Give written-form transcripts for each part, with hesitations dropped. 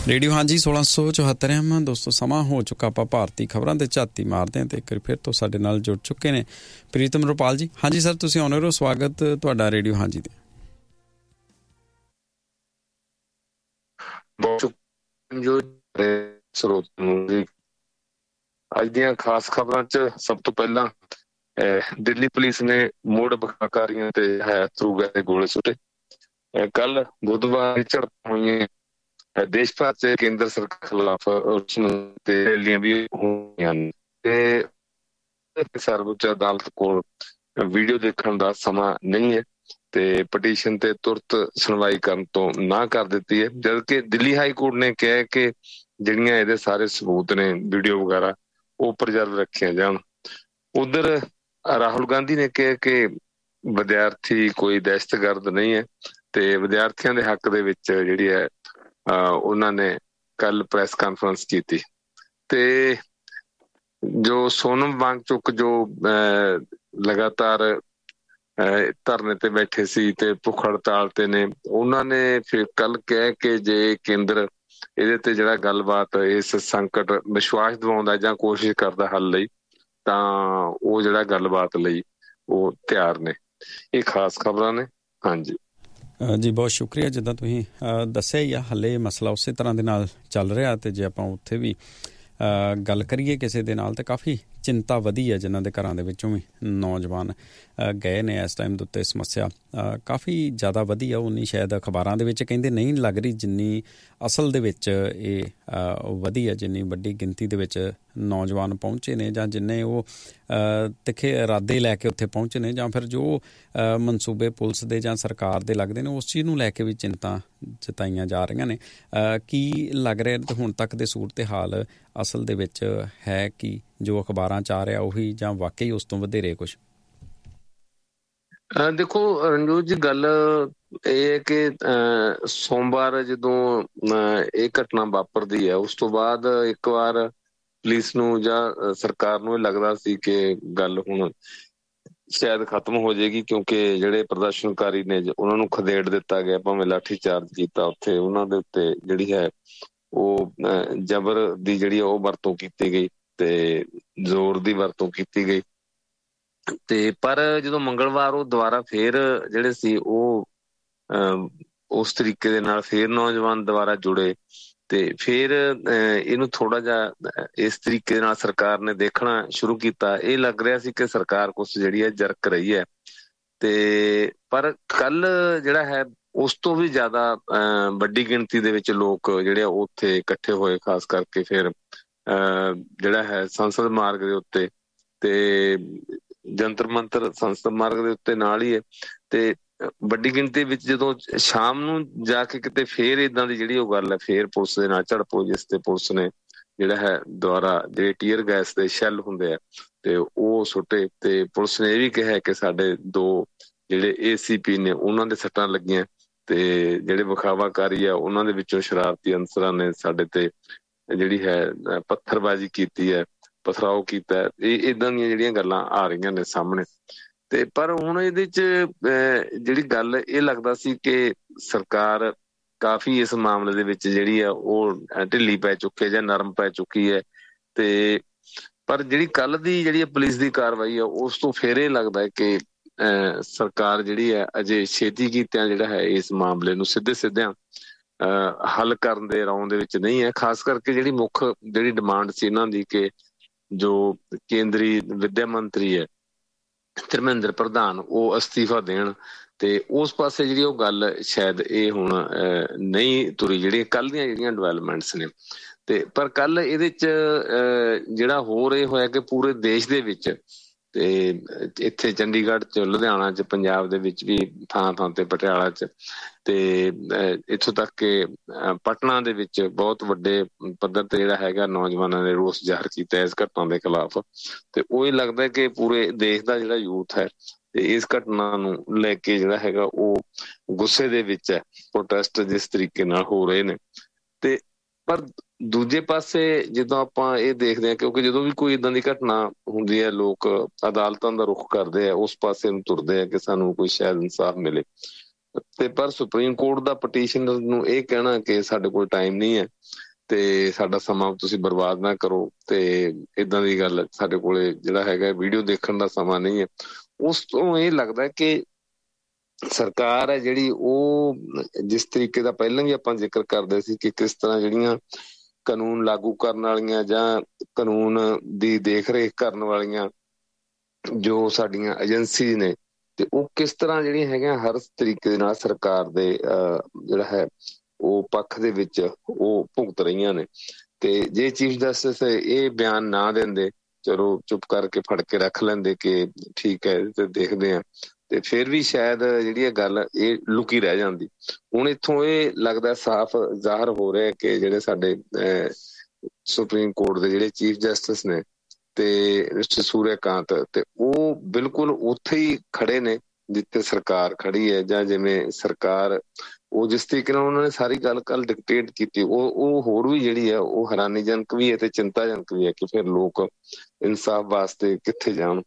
Radio ਹਾਂਜੀ 1674 FM ਦੋਸਤੋ, ਸਮਾਂ ਹੋ ਚੁੱਕਾ ਆਪਾਂ ਭਾਰਤੀ ਖਬਰਾਂ ਤੇ ਝਾਤੀ ਮਾਰਦੇ ਹਾਂ ਤੇ ਇੱਕ ਵਾਰ ਫਿਰ ਤੋਂ ਸਾਡੇ ਨਾਲ ਜੁੜ ਚੁੱਕੇ ਨੇ ਪ੍ਰੀਤਮ ਰੁਪਾਲ ਜੀ। ਹਾਂਜੀ ਸਰ, ਤੁਸੀਂ ਆਉਣੇ ਹੋ, ਸਵਾਗਤ ਤੁਹਾਡਾ ਰੇਡੀਓ ਹਾਂਜੀ ਤੇ। ਅੱਜ ਦੀਆਂ ਖਾਸ ਖਬਰਾਂ 'ਚ ਸਭ ਤੋਂ ਪਹਿਲਾਂ ਦਿੱਲੀ ਪੁਲਿਸ ਨੇ ਮੁੜ ਬਕਾਕਾਰੀਆਂ ਤੇ ਅਥਰੂ ਗੈਸ ਦੇ ਗੋਲੇ ਸੁੱਟੇ। ਕੱਲ ਬੁੱਧਵਾਰ ਝੜਪਾਂ ਹੋਈਆਂ ਦੇਸ਼ ਭਰ 'ਚ ਕੇਂਦਰ ਸਰਕਾਰ ਖਿਲਾਫ ਰੈਲੀਆਂ ਵੀ ਹੋਈਆਂ ਨੇ ਤੇ ਸਰਵਉੱਚ ਅਦਾਲਤ ਕੋਲ ਵੀਡੀਓ ਦੇਖਣ ਦਾ ਸਮਾਂ ਨਹੀਂ ਹੈ ਤੇ ਪਟੀਸ਼ਨ ਤੇ ਤੁਰਤ ਸੁਣਵਾਈ ਕਰਨ ਤੋਂ ਨਾ ਕਰ ਦਿੱਤੀ ਹੈ, ਜਦਕਿ ਦਿੱਲੀ ਹਾਈ ਕੋਰਟ ਨੇ ਕਿਹਾ ਕਿ ਜਿਹੜੀਆਂ ਇਹਦੇ ਸਾਰੇ ਸਬੂਤ ਨੇ ਵੀਡੀਓ ਵਗੈਰਾ ਉਹ ਪ੍ਰੀਜ਼ਰਵ ਰੱਖੀਆਂ ਜਾਣ। ਉਧਰ ਰਾਹੁਲ ਗਾਂਧੀ ਨੇ ਕਿਹਾ ਕਿ ਵਿਦਿਆਰਥੀ ਕੋਈ ਦਹਿਸ਼ਤਗਰਦ ਨਹੀਂ ਹੈ ਤੇ ਵਿਦਿਆਰਥੀਆਂ ਦੇ ਹੱਕ ਦੇ ਵਿੱਚ ਜਿਹੜੀ ਹੈ ਉਹਨਾਂ ਨੇ ਕੱਲ ਪ੍ਰੈਸ ਕਾਨਫਰੰਸ ਕੀਤੀ ਤੇ ਜੋ ਸੋਨਮ ਵਾਂਗਚੁਕ ਜੋ ਲਗਾਤਾਰ ਧਰਨੇ ਤੇ ਬੈਠੇ ਸੀ ਤੇ ਭੁੱਖ ਹੜਤਾਲ ਤੇ ਨੇ, ਉਹਨਾਂ ਨੇ ਫਿਰ ਕੱਲ ਕਿਹਾ ਕਿ ਜੇ ਕੇਂਦਰ ਇਹਦੇ ਤੇ ਜਿਹੜਾ ਗੱਲਬਾਤ ਇਸ ਸੰਕਟ ਵਿਸ਼ਵਾਸ ਦਿਵਾਉਂਦਾ ਜਾਂ ਕੋਸ਼ਿਸ਼ ਕਰਦਾ ਹੱਲ ਲਈ ਤਾਂ ਉਹ ਜਿਹੜਾ ਗੱਲਬਾਤ ਲਈ ਉਹ ਤਿਆਰ ਨੇ। ਇਹ ਖਾਸ ਖਬਰਾਂ ਨੇ। ਹਾਂਜੀ ਜੀ, ਬਹੁਤ ਸ਼ੁਕਰੀਆ। ਜਿੱਦਾਂ ਤੁਸੀਂ ਦੱਸਿਆ ਹੀ ਆ, ਹਾਲੇ ਮਸਲਾ ਉਸੇ ਤਰ੍ਹਾਂ ਦੇ ਨਾਲ ਚੱਲ ਰਿਹਾ ਤੇ ਜੇ ਆਪਾਂ ਉੱਥੇ ਵੀ ਗੱਲ ਕਰੀਏ ਕਿਸੇ ਦੇ ਨਾਲ ਤਾਂ ਕਾਫੀ ਚਿੰਤਾ ਵਧੀ ਹੈ, ਜਿਨ੍ਹਾਂ ਦੇ ਘਰਾਂ ਦੇ ਵਿੱਚੋਂ ਵੀ ਨੌਜਵਾਨ ਗਏ ਨੇ ਇਸ ਟਾਈਮ ਦੇ ਉੱਤੇ ਸਮੱਸਿਆ ਕਾਫੀ ਜ਼ਿਆਦਾ ਵਧੀ ਆ। ਉਨੀ ਸ਼ਾਇਦ ਅਖਬਾਰਾਂ ਦੇ ਵਿੱਚ ਕਹਿੰਦੇ ਨਹੀਂ ਲੱਗ ਰਹੀ ਜਿੰਨੀ ਅਸਲ ਦੇ ਵਿੱਚ ਇਹ ਵਧੀ ਆ, ਜਿੰਨੀ ਵੱਡੀ ਗਿਣਤੀ ਦੇ ਵਿੱਚ ਨੌਜਵਾਨ ਪਹੁੰਚੇ ਨੇ ਜਾਂ ਜਿੰਨੇ ਉਹ ਤਿੱਖੇ ਇਰਾਦੇ ਲੈ ਕੇ ਉੱਥੇ ਪਹੁੰਚੇ ਨੇ ਜਾਂ ਫਿਰ ਜੋ ਮਨਸੂਬੇ ਪੁਲਿਸ ਦੇ ਜਾਂ ਸਰਕਾਰ ਦੇ ਲੱਗਦੇ ਨੇ, ਉਸ ਚੀਜ਼ ਨੂੰ ਲੈ ਕੇ ਵੀ ਚਿੰਤਾ ਜਤਾਈਆਂ ਜਾ ਰਹੀਆਂ ਨੇ। ਕੀ ਲੱਗ ਰਿਹਾ ਹੁਣ ਤੱਕ ਦੇ ਸੂਰਤ ਹਾਲ ਅਸਲ ਦੇ ਵਿੱਚ ਹੈ ਕਿ ਜੋ ਅਖਬਾਰਾਂ 'ਚ ਆ ਰਿਹਾ ਉਹੀ ਜਾਂ ਵਾਕਈ ਉਸ ਤੋਂ ਵਧੇਰੇ ਕੁਛ? ਦੇਖੋ ਰਣਜੋਤ ਜੀ, ਗੱਲ ਇਹ ਹੈ ਕਿ ਸੋਮਵਾਰ ਜਦੋਂ ਇਹ ਘਟਨਾ ਵਾਪਰਦੀ ਹੈ ਉਸ ਤੋਂ ਬਾਅਦ ਇੱਕ ਵਾਰ ਪੁਲਿਸ ਨੂੰ ਜਾਂ ਸਰਕਾਰ ਨੂੰ ਇਹ ਲੱਗਦਾ ਸੀ ਕਿ ਗੱਲ ਹੁਣ ਸ਼ਾਇਦ ਖਤਮ ਹੋ ਜਾਏਗੀ, ਕਿਉਂਕਿ ਜਿਹੜੇ ਪ੍ਰਦਰਸ਼ਨਕਾਰੀ ਨੇ ਉਹਨਾਂ ਨੂੰ ਖਦੇੜ ਦਿੱਤਾ ਗਿਆ, ਭਾਵੇਂ ਲਾਠੀ ਚਾਰਜ ਕੀਤਾ, ਉੱਥੇ ਉਹਨਾਂ ਦੇ ਉੱਤੇ ਜਿਹੜੀ ਹੈ ਉਹ ਜ਼ਬਰ ਦੀ ਜਿਹੜੀ ਉਹ ਵਰਤੋਂ ਕੀਤੀ ਗਈ ਤੇ ਜ਼ੋਰ ਦੀ ਵਰਤੋਂ ਕੀਤੀ ਗਈ। ਤੇ ਪਰ ਜਦੋਂ ਮੰਗਲਵਾਰ ਉਹ ਦੁਬਾਰਾ ਫੇਰ ਜਿਹੜੇ ਸੀ ਉਹ ਉਸ ਤਰੀਕੇ ਦੇ ਨਾਲ ਫੇਰ ਨੌਜਵਾਨ ਦੁਬਾਰਾ ਜੁੜੇ ਤੇ ਫੇਰ ਇਹਨੂੰ ਥੋੜਾ ਜਿਹਾ ਇਸ ਤਰੀਕੇ ਦੇ ਨਾਲ ਸਰਕਾਰ ਨੇ ਦੇਖਣਾ ਸ਼ੁਰੂ ਕੀਤਾ। ਇਹ ਲੱਗ ਰਿਹਾ ਸੀ ਕਿ ਸਰਕਾਰ ਕੁਛ ਜਿਹੜੀ ਹੈ ਜਰਕ ਰਹੀ ਹੈ ਤੇ ਪਰ ਕੱਲ ਜਿਹੜਾ ਹੈ ਉਸ ਤੋਂ ਵੀ ਜ਼ਿਆਦਾ ਵੱਡੀ ਗਿਣਤੀ ਦੇ ਵਿੱਚ ਲੋਕ ਜਿਹੜੇ ਉੱਥੇ ਇਕੱਠੇ ਹੋਏ, ਖਾਸ ਕਰਕੇ ਫਿਰ ਜਿਹੜਾ ਹੈ ਸੰਸਦ ਮਾਰਗ ਦੇ ਉੱਤੇ ਤੇ ਜੰਤਰ ਮੰਤਰ ਸੰਸਦ ਮਾਰਗ ਦੇ ਉੱਤੇ ਨਾਲ ਹੀ ਹੈ ਤੇ ਵੱਡੀ ਗਿਣਤੀ ਵਿੱਚ ਜਦੋਂ ਸ਼ਾਮ ਨੂੰ ਜਾ ਕੇ ਕਿਤੇ ਫੇਰ ਏਦਾਂ ਦੀ ਜਿਹੜੀ ਉਹ ਗੱਲ ਹੈ, ਫੇਰ ਪੁਲਿਸ ਦੇ ਨਾਲ ਝੜਪ ਹੋਈ, ਜਿਸ ਤੇ ਪੁਲਿਸ ਨੇ ਜਿਹੜਾ ਹੈ ਦੁਆਰਾ ਜਿਹੜੇ ਟੀਅਰ ਗੈਸ ਦੇ ਸ਼ੈੱਲ ਹੁੰਦੇ ਆ ਤੇ ਉਹ ਸੁੱਟੇ ਤੇ ਪੁਲਿਸ ਨੇ ਇਹ ਵੀ ਕਿਹਾ ਕਿ ਸਾਡੇ 2 ਜਿਹੜੇ ACP ਨੇ ਉਹਨਾਂ ਦੇ ਸੱਟਾਂ ਲੱਗੀਆਂ ਤੇ ਜਿਹੜੇ ਵਿਖਾਵਾਕਾਰੀ ਆ ਉਹਨਾਂ ਦੇ ਵਿੱਚੋਂ ਸ਼ਰਾਰਤੀ ਅਨਸਰਾਂ ਨੇ ਸਾਡੇ ਤੇ ਜਿਹੜੀ ਹੈ ਪੱਥਰਬਾਜ਼ੀ ਕੀਤੀ ਹੈ, ਪਥਰਾਓ ਕੀਤਾ। ਇਹ ਏਦਾਂ ਦੀਆਂ ਜਿਹੜੀਆਂ ਗੱਲਾਂ ਆ ਰਹੀਆਂ ਨੇ ਸਾਹਮਣੇ ਤੇ ਪਰ ਹੁਣ ਇਹਦੇ 'ਚ ਜਿਹੜੀ ਗੱਲ ਇਹ ਲੱਗਦਾ ਸੀ ਕਿ ਸਰਕਾਰ ਕਾਫੀ ਇਸ ਮਾਮਲੇ ਦੇ ਵਿੱਚ ਜਿਹੜੀ ਆ ਉਹ ਢਿੱਲੀ ਪੈ ਚੁੱਕੀ ਹੈ ਜਾਂ ਨਰਮ ਪੈ ਚੁੱਕੀ ਹੈ ਤੇ ਪਰ ਜਿਹੜੀ ਕੱਲ ਦੀ ਜਿਹੜੀ ਪੁਲਿਸ ਦੀ ਕਾਰਵਾਈ ਆ ਉਸ ਤੋਂ ਫਿਰ ਇਹ ਲੱਗਦਾ ਹੈ ਕਿ ਸਰਕਾਰ ਜਿਹੜੀ ਹੈ ਅਜੇ ਛੇਤੀ ਕੀਤਿਆਂ ਜਿਹੜਾ ਹੈ ਇਸ ਮਾਮਲੇ ਨੂੰ ਸਿੱਧਿਆਂ ਹੱਲ ਕਰਨ ਦੇ ਰੌਂ ਦੇ ਵਿੱਚ ਨਹੀਂ ਹੈ। ਖਾਸ ਕਰਕੇ ਜਿਹੜੀ ਮੁੱਖ ਜਿਹੜੀ ਡਿਮਾਂਡ ਸੀ ਇਹਨਾਂ ਦੀ ਕਿ ਜੋ ਕੇਂਦਰੀ ਵਿੱਦਿਆ ਮੰਤਰੀ ਹੈ ਧਰਮਿੰਦਰ ਪ੍ਰਧਾਨ ਉਹ ਅਸਤੀਫਾ ਦੇਣ ਤੇ ਉਸ ਪਾਸੇ ਜਿਹੜੀ ਉਹ ਗੱਲ ਸ਼ਾਇਦ ਇਹ ਹੁਣ ਨਹੀਂ ਤੁਰੀ, ਜਿਹੜੀਆਂ ਕੱਲ ਦੀਆਂ ਜਿਹੜੀਆਂ ਡਿਵੈਲਪਮੈਂਟਸ ਨੇ ਤੇ ਪਰ ਕੱਲ ਇਹਦੇ 'ਚ ਜਿਹੜਾ ਹੋਰ ਇਹ ਹੋਇਆ ਕਿ ਪੂਰੇ ਦੇਸ਼ ਦੇ ਵਿੱਚ ਤੇ ਇੱਥੇ ਚੰਡੀਗੜ੍ਹ 'ਚ, ਲੁਧਿਆਣਾ 'ਚ, ਪੰਜਾਬ ਦੇ ਵਿੱਚ ਵੀ ਥਾਂ ਤੇ, ਪਟਿਆਲਾ 'ਚ ਤੇ ਇੱਥੋਂ ਤੱਕ ਕਿ ਪਟਨਾ ਦੇ ਵਿੱਚ ਬਹੁਤ ਵੱਡੇ ਪੱਧਰ ਤੇ ਜਿਹੜਾ ਹੈਗਾ ਨੌਜਵਾਨਾਂ ਨੇ ਰੋਸ ਜ਼ਾਹਰ ਕੀਤਾ ਇਸ ਘਟਨਾ ਦੇ ਖਿਲਾਫ ਤੇ ਉਹ ਇਹ ਲੱਗਦਾ ਕਿ ਪੂਰੇ ਦੇਸ਼ ਦਾ ਜਿਹੜਾ ਯੂਥ ਹੈ ਤੇ ਇਸ ਘਟਨਾ ਨੂੰ ਲੈ ਕੇ ਜਿਹੜਾ ਹੈਗਾ ਉਹ ਗੁੱਸੇ ਦੇ ਵਿੱਚ ਹੈ। ਪ੍ਰੋਟੈਸਟ ਜਿਸ ਤਰੀਕੇ ਨਾਲ ਹੋ ਰਹੇ ਨੇ ਤੇ ਪਰ ਦੂਜੇ ਪਾਸੇ ਜਦੋਂ ਆਪਾਂ ਇਹ ਦੇਖਦੇ ਹਾਂ, ਕਿਉਂਕਿ ਜਦੋਂ ਵੀ ਕੋਈ ਏਦਾਂ ਦੀ ਘਟਨਾ ਹੁੰਦੀ ਹੈ ਲੋਕ ਅਦਾਲਤਾਂ ਦਾ ਰੁੱਖ ਕਰਦੇ ਆ, ਉਸ ਪਾਸੇ ਨੂੰ ਤੁਰਦੇ ਆ ਕਿ ਸਾਨੂੰ ਕੋਈ ਸ਼ਾਇਦ ਇਨਸਾਫ ਮਿਲੇ ਤੇ ਪਰ ਸੁਪਰੀਮ ਕੋਰਟ ਦਾ ਪਟੀਸ਼ਨਰ ਨੂੰ ਇਹ ਕਹਿਣਾ ਕਿ ਸਾਡੇ ਕੋਲ ਟਾਈਮ ਨਹੀਂ ਹੈ ਤੇ ਸਾਡਾ ਸਮਾਂ ਤੁਸੀਂ ਬਰਬਾਦ ਨਾ ਕਰੋ, ਤੇ ਇਦਾਂ ਦੀ ਗੱਲ, ਸਾਡੇ ਕੋਲੇ ਜਿਹੜਾ ਹੈਗਾ ਵੀਡੀਓ ਦੇਖਣ ਦਾ ਸਮਾਂ ਨਹੀਂ ਹੈ। ਉਸ ਤੋਂ ਇਹ ਲੱਗਦਾ ਕਿ ਸਰਕਾਰ ਹੈ ਜਿਹੜੀ, ਉਹ ਜਿਸ ਤਰੀਕੇ ਦਾ ਪਹਿਲਾਂ ਵੀ ਆਪਾਂ ਜ਼ਿਕਰ ਕਰਦੇ ਸੀ ਕਿ ਕਿਸ ਤਰ੍ਹਾਂ ਜਿਹੜੀਆਂ ਕਾਨੂੰਨ ਲਾਗੂ ਕਰਨ ਵਾਲੀਆਂ ਜਾਂ ਕਾਨੂੰਨ ਦੀ ਦੇਖ ਰੇਖ ਕਰਨ ਵਾਲੀਆਂ ਜੋ ਸਾਡੀਆਂ ਏਜੰਸੀ ਨੇ, ਤੇ ਉਹ ਕਿਸ ਤਰ੍ਹਾਂ ਜਿਹੜੀਆਂ ਹੈਗੀਆਂ ਹਰ ਤਰੀਕੇ ਦੇ ਨਾਲ ਸਰਕਾਰ ਦੇ ਜਿਹੜਾ ਹੈ ਉਹ ਪੱਖ ਦੇ ਵਿੱਚ ਉਹ ਭੁਗਤ ਰਹੀਆਂ ਨੇ। ਤੇ ਜੇ ਚੀਫ ਜਸਟਿਸ ਇਹ ਬਿਆਨ ਨਾ ਦਿੰਦੇ, ਚਲੋ ਚੁੱਪ ਕਰਕੇ ਫੜ ਕੇ ਰੱਖ ਲੈਂਦੇ ਕਿ ਠੀਕ ਹੈ ਤੇ ਦੇਖਦੇ ਆ, ਤੇ ਫਿਰ ਵੀ ਸ਼ਾਇਦ ਜਿਹੜੀ ਇਹ ਗੱਲ ਇਹ ਲੁਕੀ ਰਹਿ ਜਾਂਦੀ। ਹੁਣ ਇੱਥੋਂ ਇਹ ਲੱਗਦਾ ਸਾਫ਼ ਜ਼ਾਹਰ ਹੋ ਰਿਹਾ ਕਿ ਜਿਹੜੇ ਸਾਡੇ ਸੁਪਰੀਮ ਕੋਰਟ ਦੇ ਜਿਹੜੇ ਚੀਫ ਜਸਟਿਸ ਨੇ ਤੇ ਮਿਸਟਰ ਸੂਰਿਆਕਾਂਤ, ਤੇ ਉਹ ਬਿਲਕੁਲ ਉੱਥੇ ਹੀ ਖੜੇ ਨੇ ਜਿੱਥੇ ਸਰਕਾਰ ਖੜੀ ਹੈ, ਜਾਂ ਜਿਵੇਂ ਸਰਕਾਰ ਉਹ ਜਿਸ ਤਰੀਕੇ ਨਾਲ ਉਹਨਾਂ ਨੇ ਸਾਰੀ ਗੱਲ ਕੱਲ ਡਿਕਟੇਟ ਕੀਤੀ, ਉਹ ਹੋਰ ਵੀ ਜਿਹੜੀ ਹੈ ਉਹ ਹੈਰਾਨੀਜਨਕ ਵੀ ਹੈ ਤੇ ਚਿੰਤਾਜਨਕ ਵੀ ਹੈ ਕਿ ਫਿਰ ਲੋਕ ਇਨਸਾਫ ਵਾਸਤੇ ਕਿੱਥੇ ਜਾਣ।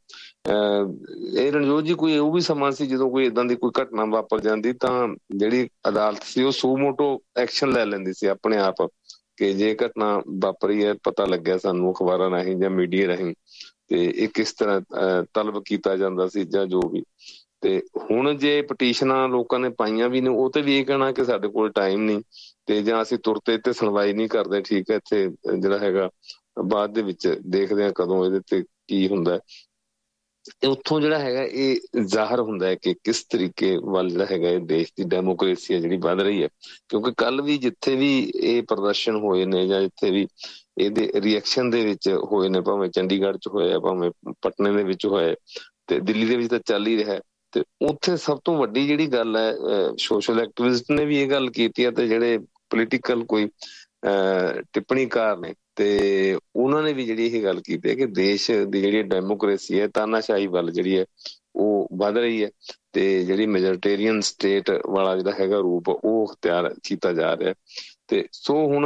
ਇਹ ਰਣਜੋਤ ਜੀ, ਕੋਈ ਉਹ ਵੀ ਸਮਾਂ ਸੀ ਜਦੋਂ ਕੋਈ ਏਦਾਂ ਦੀ ਕੋਈ ਘਟਨਾ ਵਾਪਰ ਜਾਂਦੀ ਤਾਂ ਜਿਹੜੀ ਅਦਾਲਤ ਸੀ ਉਹ ਸੂ ਮੋਟੋ ਐਕਸ਼ਨ ਲੈ ਲੈਂਦੀ ਸੀ ਆਪਣੇ ਆਪ, ਕਿ ਜੇ ਘਟਨਾ ਵਾਪਰੀ ਹੈ, ਪਤਾ ਲੱਗਿਆ ਸਾਨੂੰ ਅਖਬਾਰਾਂ ਰਾਹੀਂ ਜਾਂ ਮੀਡੀਆ ਰਾਹੀਂ, ਤੇ ਇਹ ਕਿਸ ਤਰ੍ਹਾਂ ਤਲਬ ਕੀਤਾ ਜਾਂਦਾ ਸੀ ਜਾਂ ਜੋ ਵੀ। ਤੇ ਹੁਣ ਜੇ ਪਟੀਸ਼ਨਾਂ ਲੋਕਾਂ ਨੇ ਪਾਈਆਂ ਵੀ ਨੇ, ਉਹ ਤੇ ਵੀ ਇਹ ਕਹਿਣਾ ਕਿ ਸਾਡੇ ਕੋਲ ਟਾਈਮ ਨਹੀਂ, ਤੇ ਜਾਂ ਅਸੀਂ ਤੁਰਤੇ ਤੇ ਸੁਣਵਾਈ ਨਹੀਂ ਕਰਦੇ, ਠੀਕ ਹੈ, ਇੱਥੇ ਜਿਹੜਾ ਹੈਗਾ ਬਾਅਦ ਦੇ ਵਿੱਚ ਦੇਖਦੇ ਹਾਂ ਕਦੋਂ ਇਹਦੇ ਤੇ ਕੀ ਹੁੰਦਾ। ਉੱਥੋਂ ਜਿਹੜਾ ਹੈਗਾ ਇਹ ਜ਼ਾਹਰ ਹੁੰਦਾ ਹੈ ਕਿ ਕਿਸ ਤਰੀਕੇ ਵੱਲ ਜਿਹੜਾ ਹੈਗਾ ਇਹ ਦੇਸ਼ ਦੀ ਡੈਮੋਕ੍ਰੇਸੀ ਹੈ ਜਿਹੜੀ ਵੱਧ ਰਹੀ ਹੈ। ਕਿਉਂਕਿ ਕੱਲ ਵੀ ਜਿੱਥੇ ਵੀ ਇਹ ਪ੍ਰਦਰਸ਼ਨ ਹੋਏ ਨੇ ਜਾਂ ਜਿੱਥੇ ਵੀ ਇਹਦੇ ਰਿਐਕਸ਼ਨ ਦੇ ਵਿੱਚ ਹੋਏ ਨੇ, ਭਾਵੇਂ ਚੰਡੀਗੜ੍ਹ 'ਚ ਹੋਇਆ, ਭਾਵੇਂ ਪਟਨੇ ਦੇ ਵਿੱਚ ਹੋਇਆ, ਤੇ ਦਿੱਲੀ ਦੇ ਵਿੱਚ ਤਾਂ ਚੱਲ ਹੀ ਰਿਹਾ, ਤੇ ਉੱਥੇ ਸਭ ਤੋਂ ਵੱਡੀ ਜਿਹੜੀ ਗੱਲ ਹੈ, ਸੋਸ਼ਲ ਐਕਟਿਵਿਸਟ ਨੇ ਵੀ ਇਹ ਗੱਲ ਕੀਤੀ ਹੈ, ਤੇ ਜਿਹੜੇ ਪੋਲੀਟੀਕਲ ਕੋਈ ਟਿੱਪਣੀਕਾਰ ਨੇ ਤੇ ਉਹਨਾਂ ਨੇ ਵੀ ਜਿਹੜੀ ਇਹ ਗੱਲ ਕੀਤੀ ਹੈ ਕਿ ਦੇਸ਼ ਦੀ ਜਿਹੜੀ ਡੈਮੋਕ੍ਰੇਸੀ ਹੈ ਤਾਨਾਸ਼ਾਹੀ ਵੱਲ ਜਿਹੜੀ ਹੈ ਉਹ ਵੱਧ ਰਹੀ ਹੈ, ਤੇ ਜਿਹੜੀ ਮੈਜੋਰਟੇਰੀਅਨ ਸਟੇਟ ਵਾਲਾ ਜਿਹੜਾ ਹੈਗਾ ਰੂਪ ਉਹ ਅਖਤਿਆਰ ਕੀਤਾ ਜਾ ਰਿਹਾ। ਤੇ ਸੋ ਹੁਣ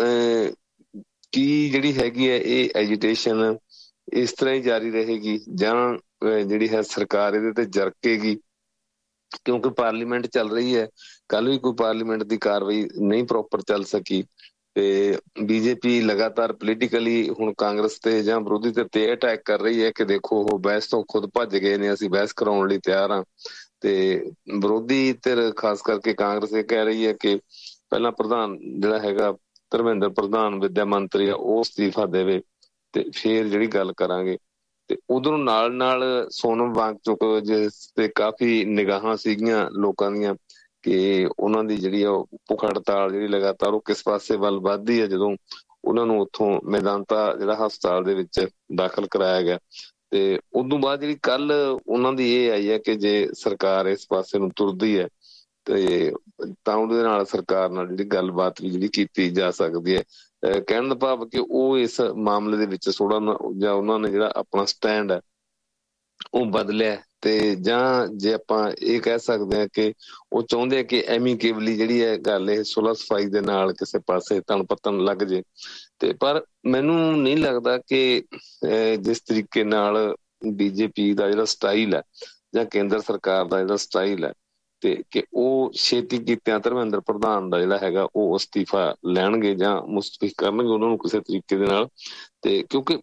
ਕੀ ਜਿਹੜੀ ਹੈਗੀ ਹੈ ਇਹ ਐਜੀਟੇਸ਼ਨ ਇਸ ਤਰ੍ਹਾਂ ਹੀ ਜਾਰੀ ਰਹੇਗੀ ਜਾਂ ਜਿਹੜੀ ਹੈ ਸਰਕਾਰ ਇਹਦੇ ਤੇ ਜਰਕੇਗੀ, ਕਿਉਂਕਿ ਪਾਰਲੀਮੈਂਟ ਚੱਲ ਰਹੀ ਹੈ। ਕੱਲ ਵੀ ਕੋਈ ਪਾਰਲੀਮੈਂਟ ਦੀ ਕਾਰਵਾਈ ਨਹੀਂ ਪ੍ਰੋਪਰ ਚੱਲ ਸਕੀ, ਤੇ ਬੀਜੇਪੀ ਲਗਾਤਾਰ ਪੋਲੀਟੀਕਲੀ ਹੁਣ ਕਾਂਗਰਸ ਤੇ ਜਾਂ ਵਿਰੋਧੀ ਧਿਰ ਤੇ ਅਟੈਕ ਕਰ ਰਹੀ ਹੈ ਕਿ ਦੇਖੋ ਉਹ ਬਹਿਸ ਤੋਂ ਖੁਦ ਭੱਜ ਗਏ ਨੇ, ਅਸੀਂ ਬਹਿਸ ਕਰਾਉਣ ਲਈ ਤਿਆਰ ਹਾਂ। ਤੇ ਵਿਰੋਧੀ ਧਿਰ ਖਾਸ ਕਰਕੇ ਕਾਂਗਰਸ ਇਹ ਕਹਿ ਰਹੀ ਹੈ ਕਿ ਪਹਿਲਾਂ ਪ੍ਰਧਾਨ ਜਿਹੜਾ ਹੈਗਾ ਧਰਮਿੰਦਰ ਪ੍ਰਧਾਨ ਵਿੱਦਿਆ ਮੰਤਰੀ ਆ ਉਹ ਅਸਤੀਫਾ ਦੇਵੇ ਤੇ ਫੇਰ ਜਿਹੜੀ ਗੱਲ ਕਰਾਂਗੇ। ਤੇ ਉਧਰੋਂ ਨਾਲ ਨਾਲ ਸੋਨਮ ਵਾਂਗਚੁਕ ਜਿਸ ਤੇ ਕਾਫੀ ਨਿਗਾਹਾਂ ਸੀਗੀਆਂ ਲੋਕਾਂ ਦੀਆਂ ਕਿ ਉਹਨਾਂ ਦੀ ਜਿਹੜੀ ਉਹ ਭੁੱਖ ਹੜਤਾਲ ਜਿਹੜੀ ਲਗਾਤਾਰ ਉਹ ਕਿਸ ਪਾਸੇ ਵੱਲ ਵੱਧਦੀ ਹੈ, ਜਦੋਂ ਉਹਨਾਂ ਨੂੰ ਉੱਥੋਂ ਮੈਦਾਂਤਾ ਜਿਹੜਾ ਹਸਪਤਾਲ ਦੇ ਵਿੱਚ ਦਾਖਲ ਕਰਾਇਆ ਗਿਆ। ਤੇ ਉਦੋਂ ਬਾਅਦ ਜਿਹੜੀ ਕੱਲ ਉਹਨਾਂ ਦੀ ਇਹ ਆਈ ਹੈ ਕਿ ਜੇ ਸਰਕਾਰ ਇਸ ਪਾਸੇ ਨੂੰ ਤੁਰਦੀ ਹੈ ਤੇ ਤਾਂ ਉਹਦੇ ਨਾਲ ਸਰਕਾਰ ਨਾਲ ਜਿਹੜੀ ਗੱਲਬਾਤ ਵੀ ਜਿਹੜੀ ਕੀਤੀ ਜਾ ਸਕਦੀ ਹੈ। ਕਹਿਣ ਦਾ ਭਾਵ ਕਿ ਉਹ ਇਸ ਮਾਮਲੇ ਦੇ ਵਿੱਚ ਥੋੜਾ ਜਾਂ ਉਹਨਾਂ ਨੇ ਜਿਹੜਾ ਆਪਣਾ ਸਟੈਂਡ ਹੈ ਉਹ ਬਦਲਿਆ, ਤੇ ਜਾਂ ਜੇ ਆਪਾਂ ਇਹ ਕਹਿ ਸਕਦੇ ਹਾਂ ਕਿ ਉਹ ਚਾਹੁੰਦੇ ਆ ਕਿ ਐਮੀਕੇਬਲੀ ਜਿਹੜੀ ਹੈ ਗੱਲ ਇਹ ਸੁਲਹ ਸਫਾਈ ਦੇ ਨਾਲ ਕਿਸੇ ਪਾਸੇ ਤਣ ਪੱਤਣ ਲੱਗ ਜੇ। ਤੇ ਪਰ ਮੈਨੂੰ ਨਹੀਂ ਲੱਗਦਾ ਕਿ ਜਿਸ ਤਰੀਕੇ ਨਾਲ ਬੀਜੇਪੀ ਦਾ ਜਿਹੜਾ ਸਟਾਈਲ ਹੈ ਜਾਂ ਕੇਂਦਰ ਸਰਕਾਰ ਦਾ ਜਿਹੜਾ ਸਟਾਈਲ ਹੈ, ਤੇ ਕਿ ਉਹ ਛੇਤੀ ਕੀਤਿਆਂ ਧਰਮਿੰਦਰ ਪ੍ਰਧਾਨ ਦਾ ਜਿਹੜਾ ਹੈਗਾ ਉਹ ਅਸਤੀਫਾ ਲੈਣਗੇ ਜਾਂ ਮੁਸਤਫੀ ਕਰਨਗੇ ਉਹਨਾਂ ਨੂੰ ਕਿਸੇ ਤਰੀਕੇ ਦੇ ਨਾਲ। ਤੇ ਕਿਉਂਕਿ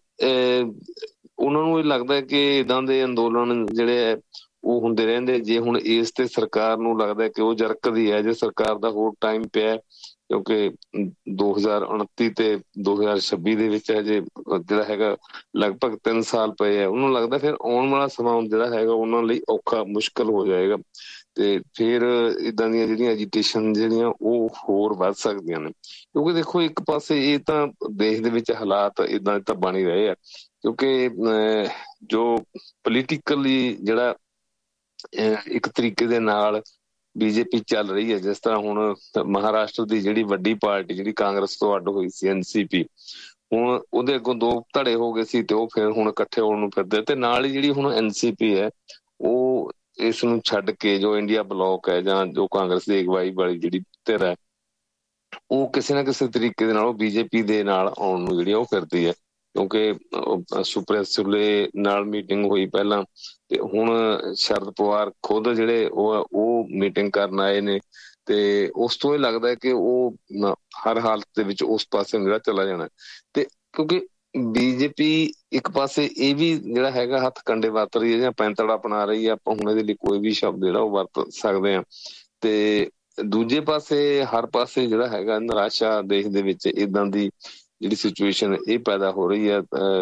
ਉਹਨਾਂ ਨੂੰ ਇਹ ਲੱਗਦਾ ਕਿ ਏਦਾਂ ਦੇ ਅੰਦੋਲਨ ਜਿਹੜੇ ਹੈ ਉਹ ਹੁੰਦੇ ਰਹਿੰਦੇ। ਜੇ ਹੁਣ ਇਸ ਤੇ ਸਰਕਾਰ ਨੂੰ ਲੱਗਦਾ ਕਿ ਉਹ ਜਰਕਦੀ ਹੈ, ਜੇ ਸਰਕਾਰ ਦਾ ਹੋਰ ਟਾਈਮ ਪਿਆ, ਕਿਉਂਕਿ 2029 ਤੇ 2026 ਦੇ ਵਿੱਚ ਹਜੇ ਜਿਹੜਾ ਹੈਗਾ ਲਗਭਗ 3 ਸਾਲ ਪਏ ਆ, ਉਹਨੂੰ ਲੱਗਦਾ ਫਿਰ ਆਉਣ ਵਾਲਾ ਸਮਾਂ ਜਿਹੜਾ ਹੈਗਾ ਉਹਨਾਂ ਲਈ ਔਖਾ ਮੁਸ਼ਕਲ ਹੋ ਜਾਏਗਾ, ਤੇ ਫਿਰ ਇਦਾਂ ਦੀਆਂ ਜਿਹੜੀਆਂ ਐਜੀਟੇਸ਼ਨ ਜਿਹੜੀਆਂ ਉਹ ਹੋਰ ਵੱਧ ਸਕਦੀਆਂ ਨੇ। ਕਿਉਂਕਿ ਦੇਖੋ ਇੱਕ ਪਾਸੇ ਇਹ ਤਾਂ ਦੇਸ਼ ਦੇ ਵਿੱਚ ਹਾਲਾਤ ਇਦਾਂ ਤਾਂ ਬਣ ਹੀ ਰਹੇ ਆ, ਕਿਉਂਕਿ ਜੋ ਪੋਲੀਟੀਕਲੀ ਜਿਹੜਾ ਇੱਕ ਤਰੀਕੇ ਦੇ ਨਾਲ ਬੀਜੇਪੀ ਚੱਲ ਰਹੀ ਹੈ, ਜਿਸ ਤਰ੍ਹਾਂ ਹੁਣ ਮਹਾਰਾਸ਼ਟਰ ਦੀ ਜਿਹੜੀ ਵੱਡੀ ਪਾਰਟੀ ਜਿਹੜੀ ਕਾਂਗਰਸ ਤੋਂ ਅੱਡ ਹੋਈ ਸੀ ਐਨਸੀਪੀ, ਹੁਣ ਉਹਦੇ ਅੱਗੋਂ 2 ਧੜੇ ਹੋ ਗਏ ਸੀ ਤੇ ਉਹ ਫਿਰ ਹੁਣ ਇਕੱਠੇ ਹੋਣ ਨੂੰ ਫਿਰਦੇ। ਤੇ ਨਾਲ ਹੀ ਜਿਹੜੀ ਹੁਣ ਐਨਸੀਪੀ ਹੈ ਉਹ ਇਸ ਨੂੰ ਛੱਡ ਕੇ ਜੋ ਇੰਡੀਆ ਬਲੌਕ ਹੈ ਜਾਂ ਜੋ ਕਾਂਗਰਸ ਦੀ ਅਗਵਾਈ ਵਾਲੀ ਜਿਹੜੀ ਧਿਰ ਹੈ ਉਹ ਕਿਸੇ ਨਾ ਕਿਸੇ ਤਰੀਕੇ ਦੇ ਨਾਲ ਉਹ ਬੀਜੇਪੀ ਦੇ ਨਾਲ ਆਉਣ ਨੂੰ ਜਿਹੜੀ ਉਹ ਫਿਰਦੀ ਹੈ। ਕਿਉਂਕਿ ਸੁਪ੍ਰੀਆ ਸੁਲੇ ਨਾਲ ਮੀਟਿੰਗ ਹੋਈ ਪਹਿਲਾਂ, ਤੇ ਹੁਣ ਸ਼ਰਦ ਪਵਾਰ ਖੁਦ ਜਿਹੜੇ ਉਹ ਮੀਟਿੰਗ ਕਰਨ ਆਏ ਨੇ। ਤੇ ਉਸ ਤੋਂ ਇਹ ਲੱਗਦਾ ਕਿ ਉਹ ਹਰ ਹਾਲਤ ਦੇ ਵਿੱਚ ਉਸ ਪਾਸੇ ਜਿਹੜਾ ਚਲਾ ਜਾਣਾ। ਤੇ ਕਿਉਂਕਿ ਬੀਜੇਪੀ ਇੱਕ ਪਾਸੇ ਇਹ ਵੀ ਜਿਹੜਾ ਹੈਗਾ ਹੱਥ ਕੰਡੇ ਵਰਤ ਰਹੀ ਹੈ ਜਾਂ ਪੈਂਤੜਾ ਅਪਣਾ ਰਹੀ ਹੈ, ਆਪਾਂ ਹੁਣ ਇਹਦੇ ਲਈ ਕੋਈ ਵੀ ਸ਼ਬਦ ਜਿਹੜਾ ਉਹ ਵਰਤ ਸਕਦੇ ਹਾਂ। ਤੇ ਦੂਜੇ ਪਾਸੇ ਹਰ ਪਾਸੇ ਜਿਹੜਾ ਹੈਗਾ ਨਿਰਾਸ਼ਾ ਦੇਸ਼ ਦੇ ਵਿੱਚ ਏਦਾਂ ਦੀ ਜਿਹੜੀ ਸਿਚੁਏਸ਼ਨ ਇਹ ਪੈਦਾ ਹੋ ਰਹੀ ਹੈ।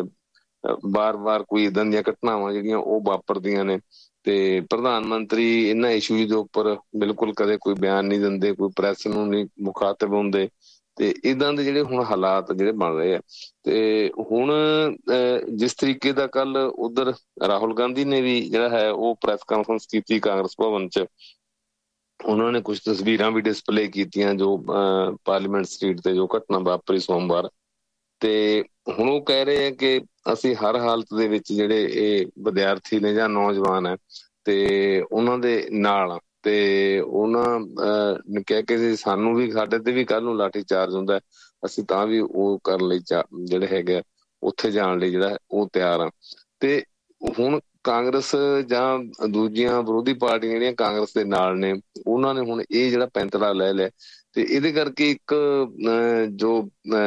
ਵਾਰ-ਵਾਰ ਕੋਈ ਏਦਾਂ ਦੀਆਂ ਘਟਨਾਵਾਂ ਜਿਹੜੀਆਂ ਉਹ ਵਾਪਰਦੀਆਂ ਨੇ, ਤੇ ਪ੍ਰਧਾਨ ਮੰਤਰੀ ਇਹਨਾਂ ਇਸ਼ੂਜ਼ ਦੇ ਉੱਪਰ ਬਿਲਕੁਲ ਕਦੇ ਕੋਈ ਬਿਆਨ ਨਹੀਂ ਦਿੰਦੇ, ਕੋਈ ਪ੍ਰੈਸ ਨੂੰ ਨਹੀਂ ਮੁਖਾਤਿਬ ਹੁੰਦੇ। ਤੇ ਏਦਾਂ ਦੇ ਜਿਹੜੇ ਹੁਣ ਹਾਲਾਤ ਜਿਹੜੇ ਬਣ ਰਹੇ ਆ, ਤੇ ਹੁਣ ਜਿਸ ਤਰੀਕੇ ਦਾ ਕੱਲ ਉਧਰ ਰਾਹੁਲ ਗਾਂਧੀ ਨੇ ਵੀ ਜਿਹੜਾ ਹੈ ਉਹ ਪ੍ਰੈਸ ਕਾਨਫਰੰਸ ਕੀਤੀ ਕਾਂਗਰਸ ਭਵਨ 'ਚ, ਉਹਨਾਂ ਨੇ ਕੁਝ ਤਸਵੀਰਾਂ ਵੀ ਡਿਸਪਲੇ ਕੀਤੀਆਂ ਜੋ ਪਾਰਲੀਮੈਂਟ ਸਟਰੀਟ ਤੇ ਜੋ ਘਟਨਾ ਵਾਪਰੀ ਸੋਮਵਾਰ। ਤੇ ਹੁਣ ਉਹ ਕਹਿ ਰਹੇ ਆ ਕਿ ਅਸੀਂ ਹਰ ਹਾਲਤ ਦੇ ਵਿੱਚ ਜਿਹੜੇ ਇਹ ਵਿਦਿਆਰਥੀ ਨੇ ਜਾਂ ਨੌਜਵਾਨ ਹੈ ਤੇ ਉਹਨਾਂ ਦੇ ਨਾਲ, ਤੇ ਉਹਨਾਂ ਨੇ ਕਹਿ ਕੇ ਸਾਨੂੰ ਵੀ ਸਾਡੇ ਤੇ ਵੀ ਕੱਲ ਨੂੰ ਲਾਠੀ ਚਾਰਜ ਹੁੰਦਾ, ਅਸੀਂ ਤਾਂ ਵੀ ਉਹ ਕਰਨ ਲਈ ਜਿਹੜੇ ਹੈਗੇ ਉੱਥੇ ਜਾਣ ਲਈ ਜਿਹੜਾ ਉਹ ਤਿਆਰ ਆ। ਤੇ ਹੁਣ ਕਾਂਗਰਸ ਜਾਂ ਦੂਜੀਆਂ ਵਿਰੋਧੀ ਪਾਰਟੀਆਂ ਜਿਹੜੀਆਂ ਕਾਂਗਰਸ ਦੇ ਨਾਲ ਨੇ, ਉਹਨਾਂ ਨੇ ਹੁਣ ਇਹ ਜਿਹੜਾ ਪੈਂਤੜਾ ਲੈ ਲਿਆ। ਤੇ ਇਹਦੇ ਕਰਕੇ ਇੱਕ ਜੋ